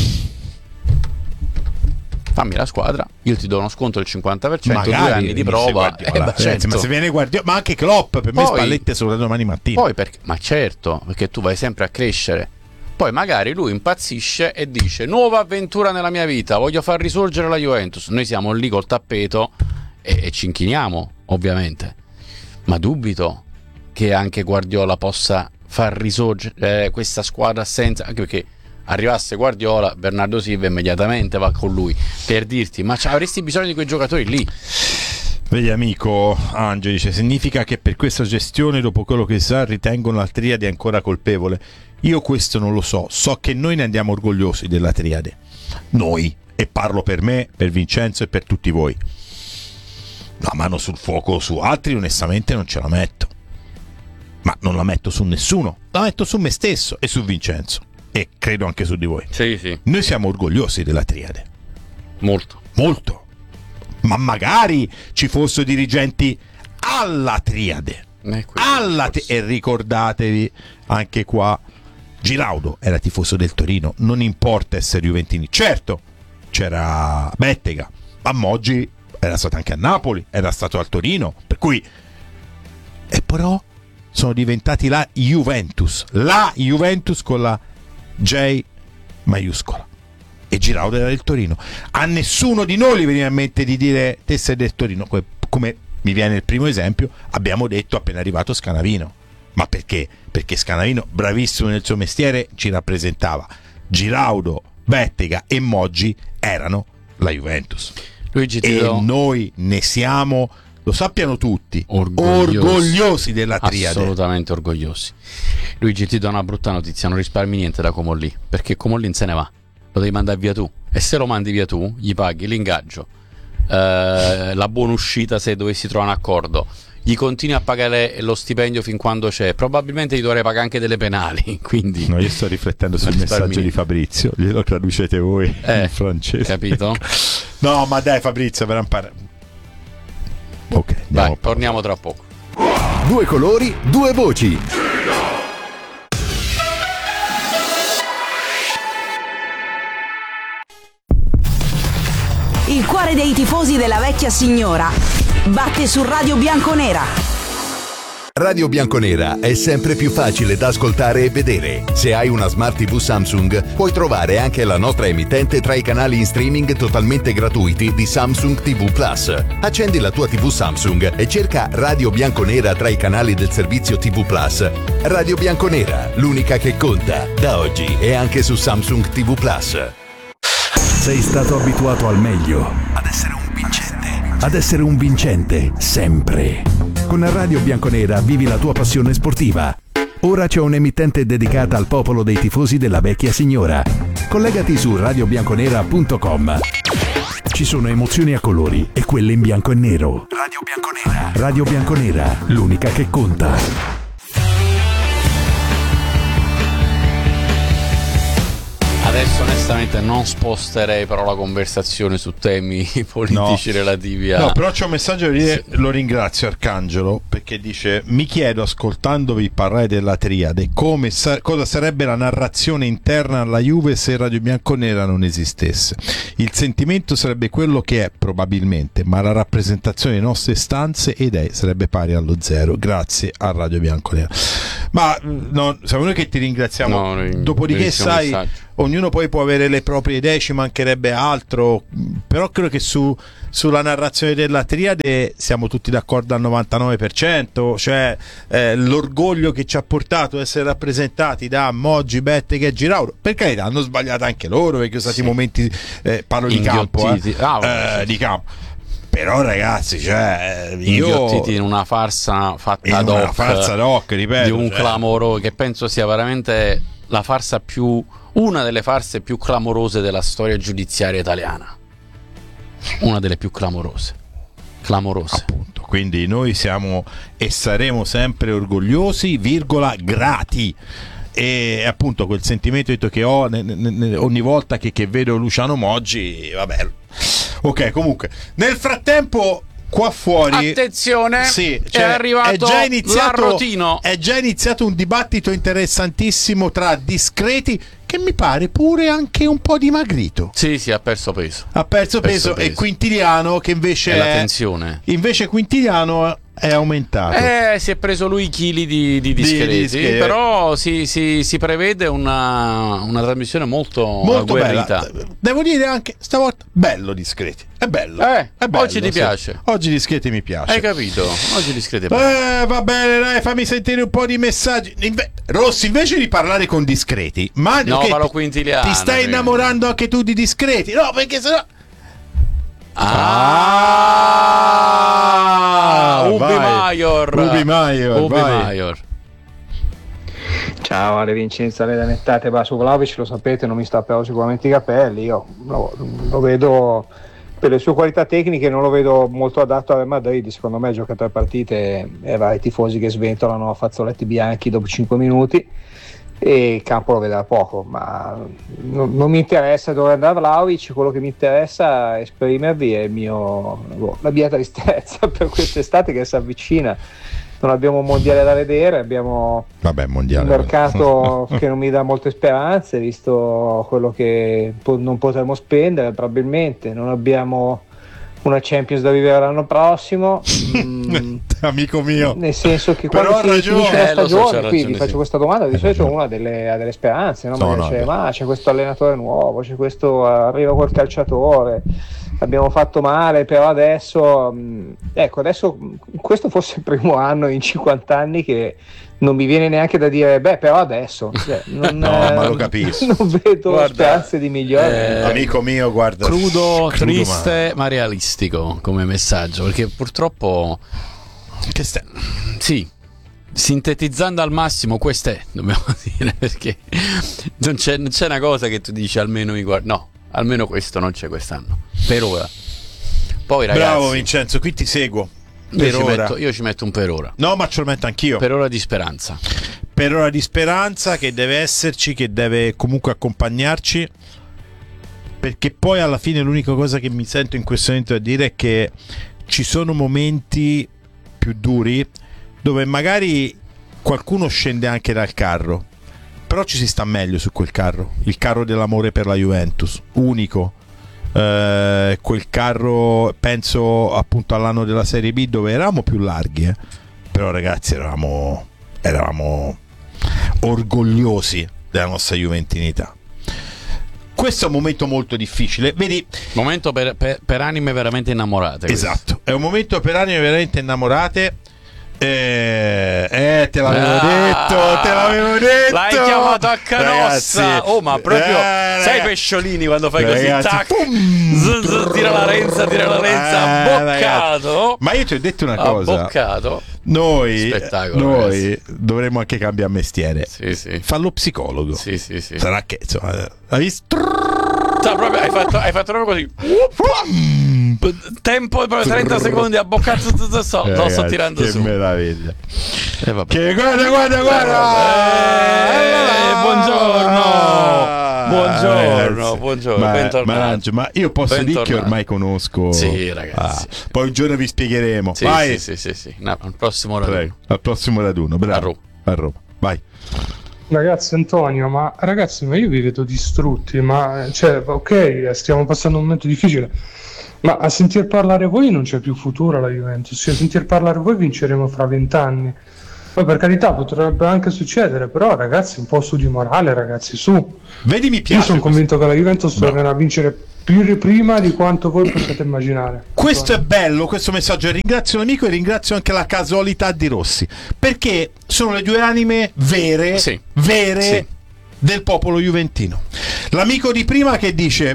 Fammi la squadra, io ti do uno sconto del 50%, magari 2 anni di prova. Certo. Ma se viene Guardiola, ma anche Klopp, per me Spalletti è solo da domani mattina. Poi ma certo, perché tu vai sempre a crescere. Poi magari lui impazzisce e dice nuova avventura nella mia vita, voglio far risorgere la Juventus. Noi siamo lì col tappeto e ci inchiniamo, ovviamente. Ma dubito che anche Guardiola possa far risorgere questa squadra senza, anche perché arrivasse Guardiola, Bernardo Silva immediatamente va con lui, per dirti ma avresti bisogno di quei giocatori lì. Vedi amico Angelo, dice significa che per questa gestione, dopo quello che sa, ritengono la triade ancora colpevole. Io questo non lo so che noi ne andiamo orgogliosi della triade, noi, e parlo per me, per Vincenzo e per tutti voi. La mano sul fuoco su altri onestamente non ce la metto, ma non la metto su nessuno, la metto su me stesso e su Vincenzo e credo anche su di voi. Sì. Noi siamo orgogliosi della triade, molto, ma magari ci fossero dirigenti alla triade, e ricordatevi anche qua Giraudo era tifoso del Torino, non importa essere juventini, certo c'era Bettega, ma Moggi era stato anche a Napoli, era stato al Torino, per cui e però sono diventati la Juventus con la J maiuscola, e Giraudo era del Torino. A nessuno di noi gli veniva in mente di dire te sei del Torino, come mi viene il primo esempio, abbiamo detto appena arrivato Scanavino. Ma perché? Perché Scanavino, bravissimo nel suo mestiere, ci rappresentava. Giraudo, Bettega e Moggi erano la Juventus. Luigi, noi ne siamo, lo sappiano tutti, orgogliosi della triade. Assolutamente orgogliosi. Luigi, ti do una brutta notizia, non risparmi niente da Comolli, perché Comolli se ne va, lo devi mandare via tu, e se lo mandi via tu gli paghi l'ingaggio, la buona uscita se dovessi trovare un accordo, gli continui a pagare lo stipendio fin quando c'è, probabilmente gli dovrei pagare anche delle penali, quindi no, io sto riflettendo sul messaggio di Fabrizio, glielo traducete voi in francese, capito? No, ma dai Fabrizio, per imparare. Ok, dai, torniamo tra poco. 2 colori, 2 voci. Il cuore dei tifosi della vecchia signora batte su Radio Bianconera. Radio Bianconera è sempre più facile da ascoltare e vedere. Se hai una Smart TV Samsung, puoi trovare anche la nostra emittente tra i canali in streaming totalmente gratuiti di Samsung TV Plus. Accendi la tua TV Samsung e cerca Radio Bianconera tra i canali del servizio TV Plus. Radio Bianconera, l'unica che conta. Da oggi è anche su Samsung TV Plus. Sei stato abituato al meglio, ad essere un vincente, sempre. Con Radio Bianconera vivi la tua passione sportiva. Ora c'è un'emittente dedicata al popolo dei tifosi della vecchia signora. Collegati su radiobianconera.com. Ci sono emozioni a colori e quelle in bianco e nero. Radio Bianconera. Radio Bianconera, l'unica che conta. Adesso onestamente non sposterei però la conversazione su temi politici relativi a... No, però c'è un messaggio da dire, lo ringrazio Arcangelo, perché dice: mi chiedo, ascoltandovi parlare della triade, cosa sarebbe la narrazione interna alla Juve se Radio Bianconera non esistesse. Il sentimento sarebbe quello che è probabilmente, ma la rappresentazione delle nostre stanze e idee sarebbe pari allo zero. Grazie a Radio Bianconera. Ma no, siamo noi che ti ringraziamo. Dopodiché sai, ognuno poi può avere le proprie idee, ci mancherebbe altro, però credo che sulla narrazione della triade siamo tutti d'accordo al 99%, cioè l'orgoglio che ci ha portato a essere rappresentati da Moggi, Bettega e Girauro, per carità hanno sbagliato anche loro, perché sono stati momenti, parlo di campo, di campo. Però ragazzi, cioè inghiottiti in una farsa fatta ad hoc, una farsa ad hoc, ripeto, di un clamoro che penso sia veramente la farsa più, una delle farse più clamorose della storia giudiziaria italiana, una delle più clamorose. Appunto, quindi noi siamo e saremo sempre orgogliosi, grati. E appunto quel sentimento che ho ogni volta che vedo Luciano Moggi, vabbè. Ok, comunque nel frattempo qua fuori, attenzione, è arrivato l'arrotino. È già iniziato un dibattito interessantissimo tra discreti, che mi pare pure anche un po' dimagrito. Sì, ha perso peso. E Quintiliano che invece è la tensione. Invece Quintiliano è aumentato. Si è preso lui chili di discreti, però si prevede una trasmissione molto agguerrita. Bella. Devo dire anche stavolta bello discreti. È bello. Oggi ti piace. Oggi discreti mi piace. Hai capito? Oggi discreti è bello. Va bene, dai, fammi sentire un po' di messaggi. Rossi, invece di parlare con discreti, ma no, parlo Quintiliano. Ti stai innamorando anche tu di discreti? No, perché sennò Ubi Maior. Ciao Ale Vincenzo, Ale Danettate. Su Vlahovic lo sapete, non mi stapperò sicuramente i capelli. Io lo vedo, per le sue qualità tecniche non lo vedo molto adatto al Madrid. Secondo me gioca 3 partite e va ai tifosi che sventolano a fazzoletti bianchi dopo 5 minuti, e il campo lo vedrà poco, ma non mi interessa dove andrà Vlahovic. Quello che mi interessa esprimervi è la mia tristezza per quest'estate che si avvicina. Non abbiamo un mondiale da vedere, abbiamo un mercato che non mi dà molte speranze, visto quello che non potremo spendere probabilmente. Non abbiamo una Champions da vivere l'anno prossimo. Amico mio, nel senso che quando finisce la stagione, quindi faccio questa domanda, di solito una delle speranze, no? Ma c'è questo allenatore nuovo, arriva quel calciatore, abbiamo fatto male, però adesso questo fosse il primo anno in 50 anni che non mi viene neanche da dire però adesso ma lo capisco, non vedo speranze di migliore. Amico mio, guarda, crudo triste ma realistico come messaggio, perché purtroppo sintetizzando al massimo dobbiamo dire, perché non c'è una cosa che tu dici almeno mi guarda, no, almeno questo non c'è quest'anno per ora. Poi ragazzi, bravo Vincenzo, qui ti seguo. Io ci metto un per ora. No, ma ce lo metto anch'io. Per ora di speranza. Per ora di speranza che deve esserci, che deve comunque accompagnarci, perché poi alla fine l'unica cosa che mi sento in questo momento a dire è che ci sono momenti più duri dove magari qualcuno scende anche dal carro, però ci si sta meglio su quel carro, il carro dell'amore per la Juventus, unico. Quel carro, penso appunto all'anno della Serie B dove eravamo più larghi, però ragazzi eravamo orgogliosi della nostra juventinità. Questo è un momento molto difficile, vedi, momento per anime veramente innamorate. Esatto, è un momento per anime veramente innamorate. Te l'avevo detto. L'hai chiamato a canossa, ragazzi, ma proprio sai pesciolini quando fai ragazzi, così tira la renza boccato, ragazzi. Ma io ti ho detto una cosa, boccato. Noi dovremmo anche cambiare mestiere. Fa lo psicologo. Sì. Sarà che insomma, hai visto? Hai fatto proprio così. Tempo per 30 secondi a boccato. Lo sto tirando su. Che meraviglia. Che guarda. Buongiorno. buongiorno, bentornato. Ma io posso dire che ormai conosco. Sì, ragazzi. Poi un giorno vi spiegheremo. Sì, vai. Sì. No, al prossimo raduno. Prego, al prossimo raduno, bravo. A Roma. Vai. Ragazzi, Antonio, ma io vi vedo distrutti, ok, stiamo passando un momento difficile, ma a sentir parlare voi non c'è più futuro alla Juventus, a sentir parlare voi vinceremo fra 20 anni. Poi per carità potrebbe anche succedere, però ragazzi un po' su di morale, ragazzi, su. Vedi, mi piace. Io sono convinto che la Juventus tornerà a vincere più prima di quanto voi possiate immaginare. Questo è bello, questo messaggio. Ringrazio l'amico e ringrazio anche la casualità di Rossi, perché sono le due anime vere del popolo juventino. L'amico di prima che dice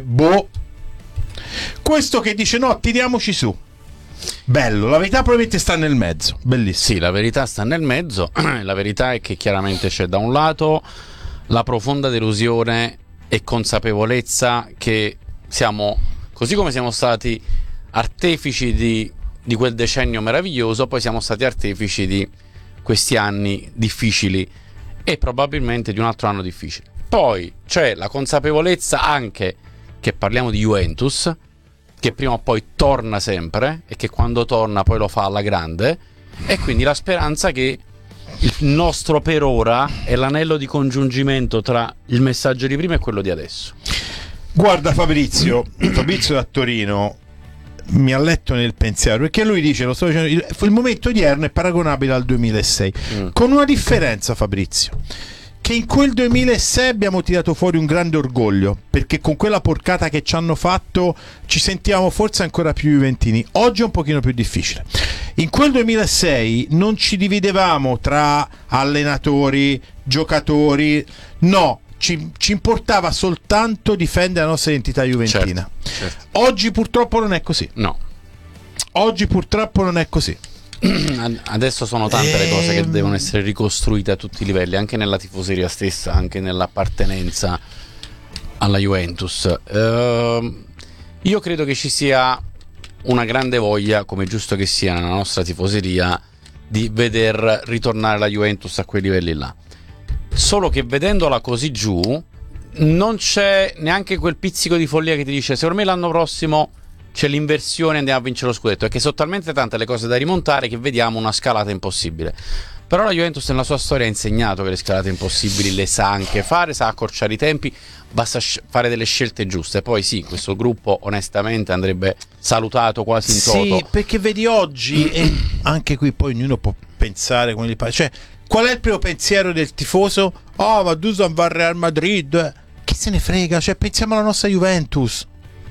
questo che dice no, tiriamoci su. Bello, la verità probabilmente sta nel mezzo. Bellissimo. Sì, la verità sta nel mezzo. La verità è che chiaramente c'è da un lato la profonda delusione e consapevolezza che siamo, così come siamo stati artefici di quel decennio meraviglioso, poi siamo stati artefici di questi anni difficili e probabilmente di un altro anno difficile. Poi c'è la consapevolezza anche che parliamo di Juventus, che prima o poi torna sempre e che quando torna poi lo fa alla grande, e quindi la speranza che il nostro per ora è l'anello di congiungimento tra il messaggio di prima e quello di adesso. Guarda Fabrizio da Torino mi ha letto nel pensiero, perché lui dice, lo sto dicendo, il momento odierno è paragonabile al 2006 con una differenza, Fabrizio, che in quel 2006 abbiamo tirato fuori un grande orgoglio, perché con quella porcata che ci hanno fatto ci sentivamo forse ancora più juventini. Oggi è un pochino più difficile. In quel 2006 non ci dividevamo tra allenatori, giocatori, no, ci importava soltanto difendere la nostra identità juventina. Certo. Oggi purtroppo non è così. No. Oggi purtroppo non è così. Adesso sono tante le cose che devono essere ricostruite a tutti i livelli, anche nella tifoseria stessa, anche nell'appartenenza alla Juventus. Io credo che ci sia una grande voglia, come è giusto che sia nella nostra tifoseria, di veder ritornare la Juventus a quei livelli là. Solo che vedendola così giù non c'è neanche quel pizzico di follia che ti dice secondo me l'anno prossimo c'è l'inversione e andiamo a vincere lo scudetto, perché sono talmente tante le cose da rimontare che vediamo una scalata impossibile. Però la Juventus nella sua storia ha insegnato che le scalate impossibili le sa anche fare, sa accorciare i tempi, basta fare delle scelte giuste. Poi sì, questo gruppo onestamente andrebbe salutato quasi in toto. Sì, perché vedi oggi, e anche qui poi ognuno può pensare come gli pare, cioè qual è il primo pensiero del tifoso? Oh, ma Dusan va al Real Madrid, che se ne frega, cioè pensiamo alla nostra Juventus.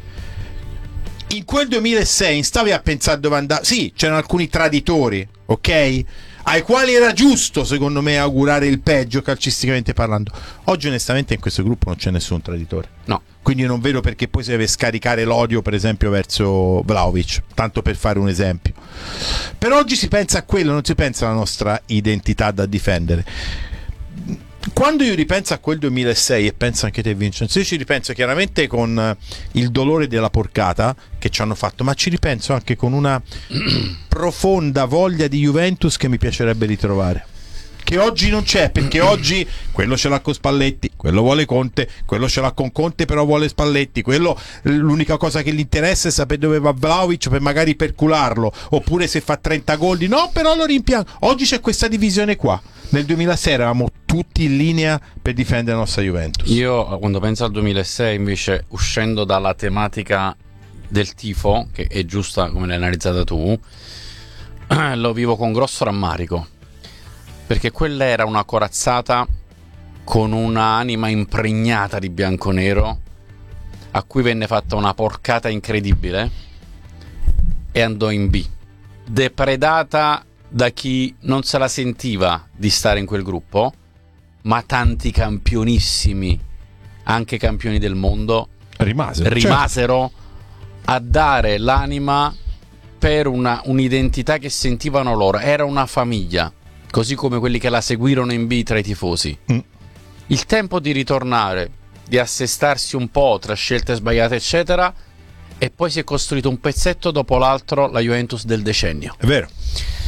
In quel 2006 stavi a pensare dove andare. Sì, c'erano alcuni traditori, ok? Ai quali era giusto, secondo me, augurare il peggio calcisticamente parlando. Oggi onestamente in questo gruppo non c'è nessun traditore. No. Quindi non vedo perché poi si deve scaricare l'odio, per esempio, verso Vlahovic, tanto per fare un esempio. Per oggi si pensa a quello, non si pensa alla nostra identità da difendere. Quando io ripenso a quel 2006 e penso anche te, Vincenzo, io ci ripenso chiaramente con il dolore della porcata che ci hanno fatto, ma ci ripenso anche con una profonda voglia di Juventus che mi piacerebbe ritrovare, che oggi non c'è, perché oggi quello ce l'ha con Spalletti, quello vuole Conte, quello ce l'ha con Conte però vuole Spalletti, quello l'unica cosa che gli interessa è sapere dove va Vlahovic per magari percularlo, oppure se fa 30 gol no, però lo rimpiango. Oggi c'è questa divisione qua. Nel 2006 eravamo tutti in linea per difendere la nostra Juventus. Io quando penso al 2006 invece, uscendo dalla tematica del tifo, che è giusta come l'hai analizzata tu, lo vivo con grosso rammarico, perché quella era una corazzata con un'anima impregnata di bianconero a cui venne fatta una porcata incredibile e andò in B, depredata da chi non se la sentiva di stare in quel gruppo, ma tanti campionissimi, anche campioni del mondo, rimasero a dare l'anima per un'identità che sentivano loro. Era una famiglia, così come quelli che la seguirono in B tra i tifosi. Il tempo di ritornare, di assestarsi un po' tra scelte sbagliate eccetera, e poi si è costruito un pezzetto dopo l'altro la Juventus del decennio. È vero.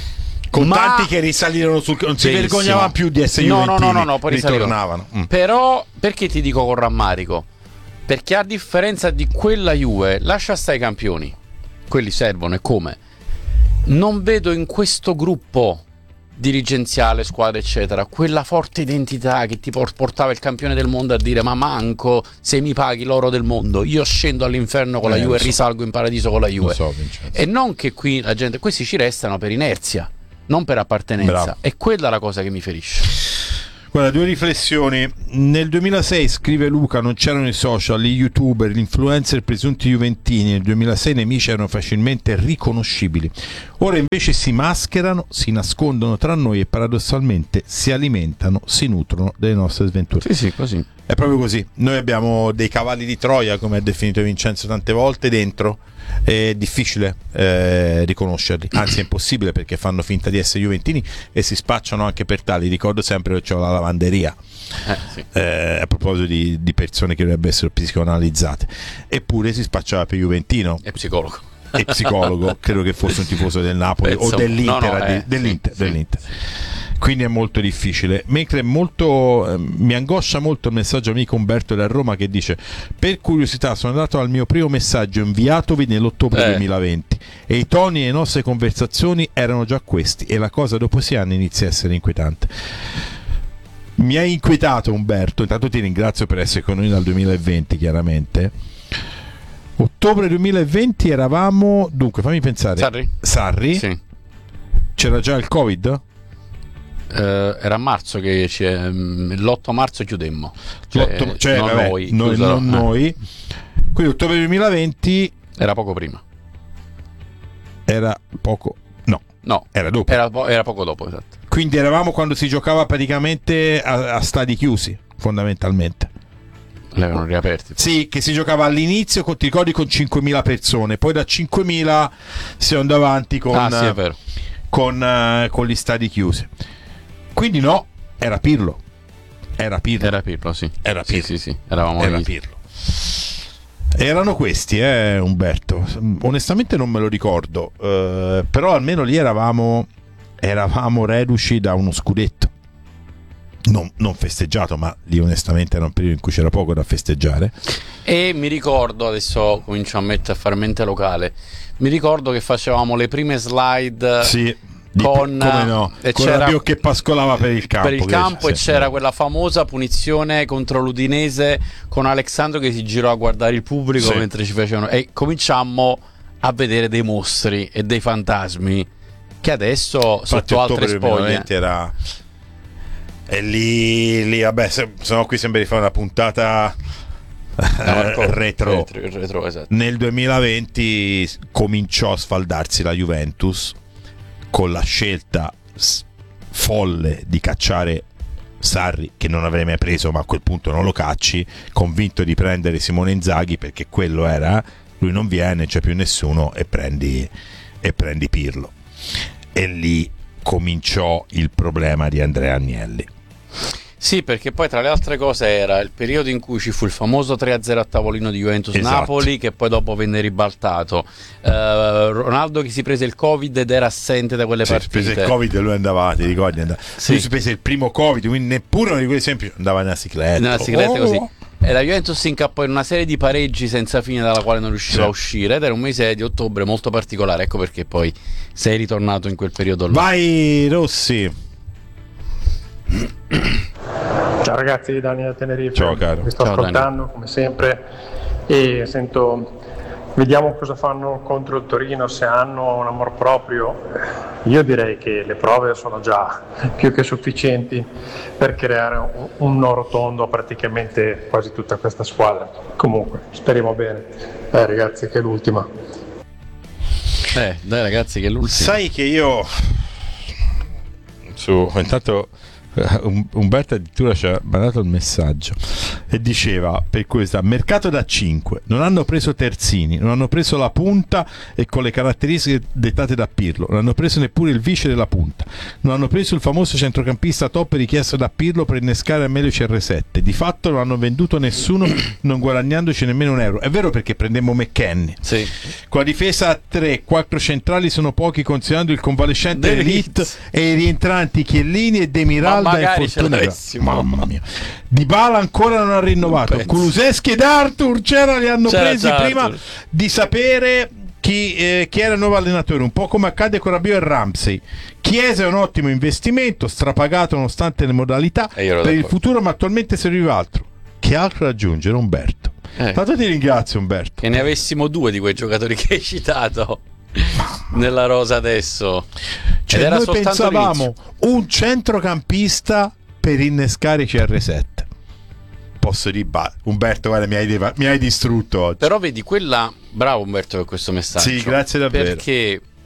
Con tanti che risalirono non si vergognavano più di essere juventini. No, poi ritornavano. Però perché ti dico con rammarico? Perché a differenza di quella Juve, lascia stare i campioni, quelli servono, e come? Non vedo in questo gruppo dirigenziale, squadra eccetera, quella forte identità che ti portava il campione del mondo a dire: ma manco se mi paghi l'oro del mondo, io scendo all'inferno con la Juve e risalgo in paradiso con la Juve. E non che qui la gente, questi ci restano per inerzia, non per appartenenza. Bravo. È quella la cosa che mi ferisce. Guarda, 2 riflessioni. Nel 2006, scrive Luca, non c'erano i social, gli youtuber, gli influencer presunti juventini. Nel 2006 i nemici erano facilmente riconoscibili. Ora invece si mascherano, si nascondono tra noi e paradossalmente si alimentano, si nutrono delle nostre sventure. Sì, così. È proprio così. Noi abbiamo dei cavalli di Troia, come ha definito Vincenzo tante volte, dentro. È difficile riconoscerli, anzi è impossibile, perché fanno finta di essere juventini e si spacciano anche per tali. Ricordo sempre che c'ho la lavanderia, a proposito di persone che dovrebbero essere psicoanalizzate, eppure si spacciava per juventino e psicologo. Credo che fosse un tifoso del Napoli o dell'Inter, dell'Inter. Quindi è molto difficile. Mentre mi angoscia molto il messaggio amico Umberto da Roma, che dice: per curiosità sono andato al mio primo messaggio inviatovi nell'ottobre 2020 e i toni e le nostre conversazioni erano già questi, e la cosa dopo 6 anni inizia a essere inquietante. Mi hai inquietato, Umberto. Intanto ti ringrazio per essere con noi dal 2020, chiaramente. Ottobre 2020 eravamo, dunque fammi pensare, Sarri? Sì. C'era già il Covid? Era a marzo che l'8 marzo chiudemmo, noi. Quindi ottobre 2020 era poco prima. Era dopo. Era poco dopo, esatto. Quindi eravamo quando si giocava praticamente a stadi chiusi, fondamentalmente. L'avevano riaperti. Sì, che si giocava all'inizio, ti ricordi, con 5.000 persone, poi da 5.000 si andava avanti con gli stadi chiusi. Quindi era Pirlo. Era Pirlo. Sì, eravamo Pirlo. Erano questi, Umberto. Onestamente non me lo ricordo, però almeno lì eravamo reduci da uno scudetto. Non festeggiato, ma lì onestamente era un periodo in cui c'era poco da festeggiare. E mi ricordo, adesso comincio a fare mente locale, mi ricordo che facevamo le prime slide. Sì. Con c'era Rabiot che pascolava per il campo, e c'era quella famosa punizione contro l'Udinese con Alexandro che si girò a guardare il pubblico mentre ci facevano, e cominciammo a vedere dei mostri e dei fantasmi che adesso sotto altre spoglie era. E lì vabbè, se no qui sembra di fare una puntata retro, esatto. Nel 2020 cominciò a sfaldarsi la Juventus con la scelta folle di cacciare Sarri, che non avrei mai preso, ma a quel punto non lo cacci, convinto di prendere Simone Inzaghi, perché quello era, lui non viene, c'è più nessuno, e prendi Pirlo. E lì cominciò il problema di Andrea Agnelli. Sì, perché poi tra le altre cose era il periodo in cui ci fu il famoso 3-0 a tavolino di Juventus-Napoli, che poi dopo venne ribaltato. Ronaldo che si prese il Covid ed era assente da quelle partite. Si prese il Covid e lui andava, ti ricordi? Lui si prese il primo Covid, quindi neppure uno di quelli semplici, andava nella cicletta. Così. E la Juventus si incappò in una serie di pareggi senza fine dalla quale non riusciva a uscire, ed era un mese di ottobre molto particolare. Ecco perché poi sei ritornato in quel periodo là. Vai Rossi. Ciao ragazzi, Daniele Tenerife. Ciao caro. Mi sto ascoltando Daniel, come sempre, e vediamo cosa fanno contro il Torino, se hanno un amor proprio. Io direi che le prove sono già più che sufficienti per creare un no rotondo a praticamente quasi tutta questa squadra. Comunque, speriamo bene. Ragazzi, che è l'ultima. Dai ragazzi, che è l'ultima. Sai che io intanto Umberto addirittura ci ha mandato il messaggio e diceva per questa: mercato da 5, non hanno preso terzini, non hanno preso la punta e con le caratteristiche dettate da Pirlo, non hanno preso neppure il vice della punta, non hanno preso il famoso centrocampista top richiesto da Pirlo per innescare al meglio CR7, di fatto non hanno venduto nessuno, non guadagnandoci nemmeno un euro. È vero, perché prendemmo McKennie, sì. Con la difesa a 3, 4 centrali sono pochi considerando il convalescente Elite e i rientranti Chiellini e Demiral. Mamma mia, Dybala ancora non ha rinnovato. Kulusevski ed Arthur li hanno presi prima di sapere chi era il nuovo allenatore, un po' come accade con Rabiot e Ramsey. Chiesa è un ottimo investimento, strapagato nonostante le modalità per il futuro, ma attualmente serviva altro. Che altro aggiungere, Umberto? Tanto ti ringrazio, Umberto. Che ne avessimo 2 di quei giocatori che hai citato nella rosa adesso. Cioè, era noi pensavamo l'inizio. Un centrocampista per innescare CR7. Posso dire, Umberto, guarda, mi hai distrutto oggi. Però vedi, bravo Umberto per questo messaggio. Sì, grazie davvero. Perché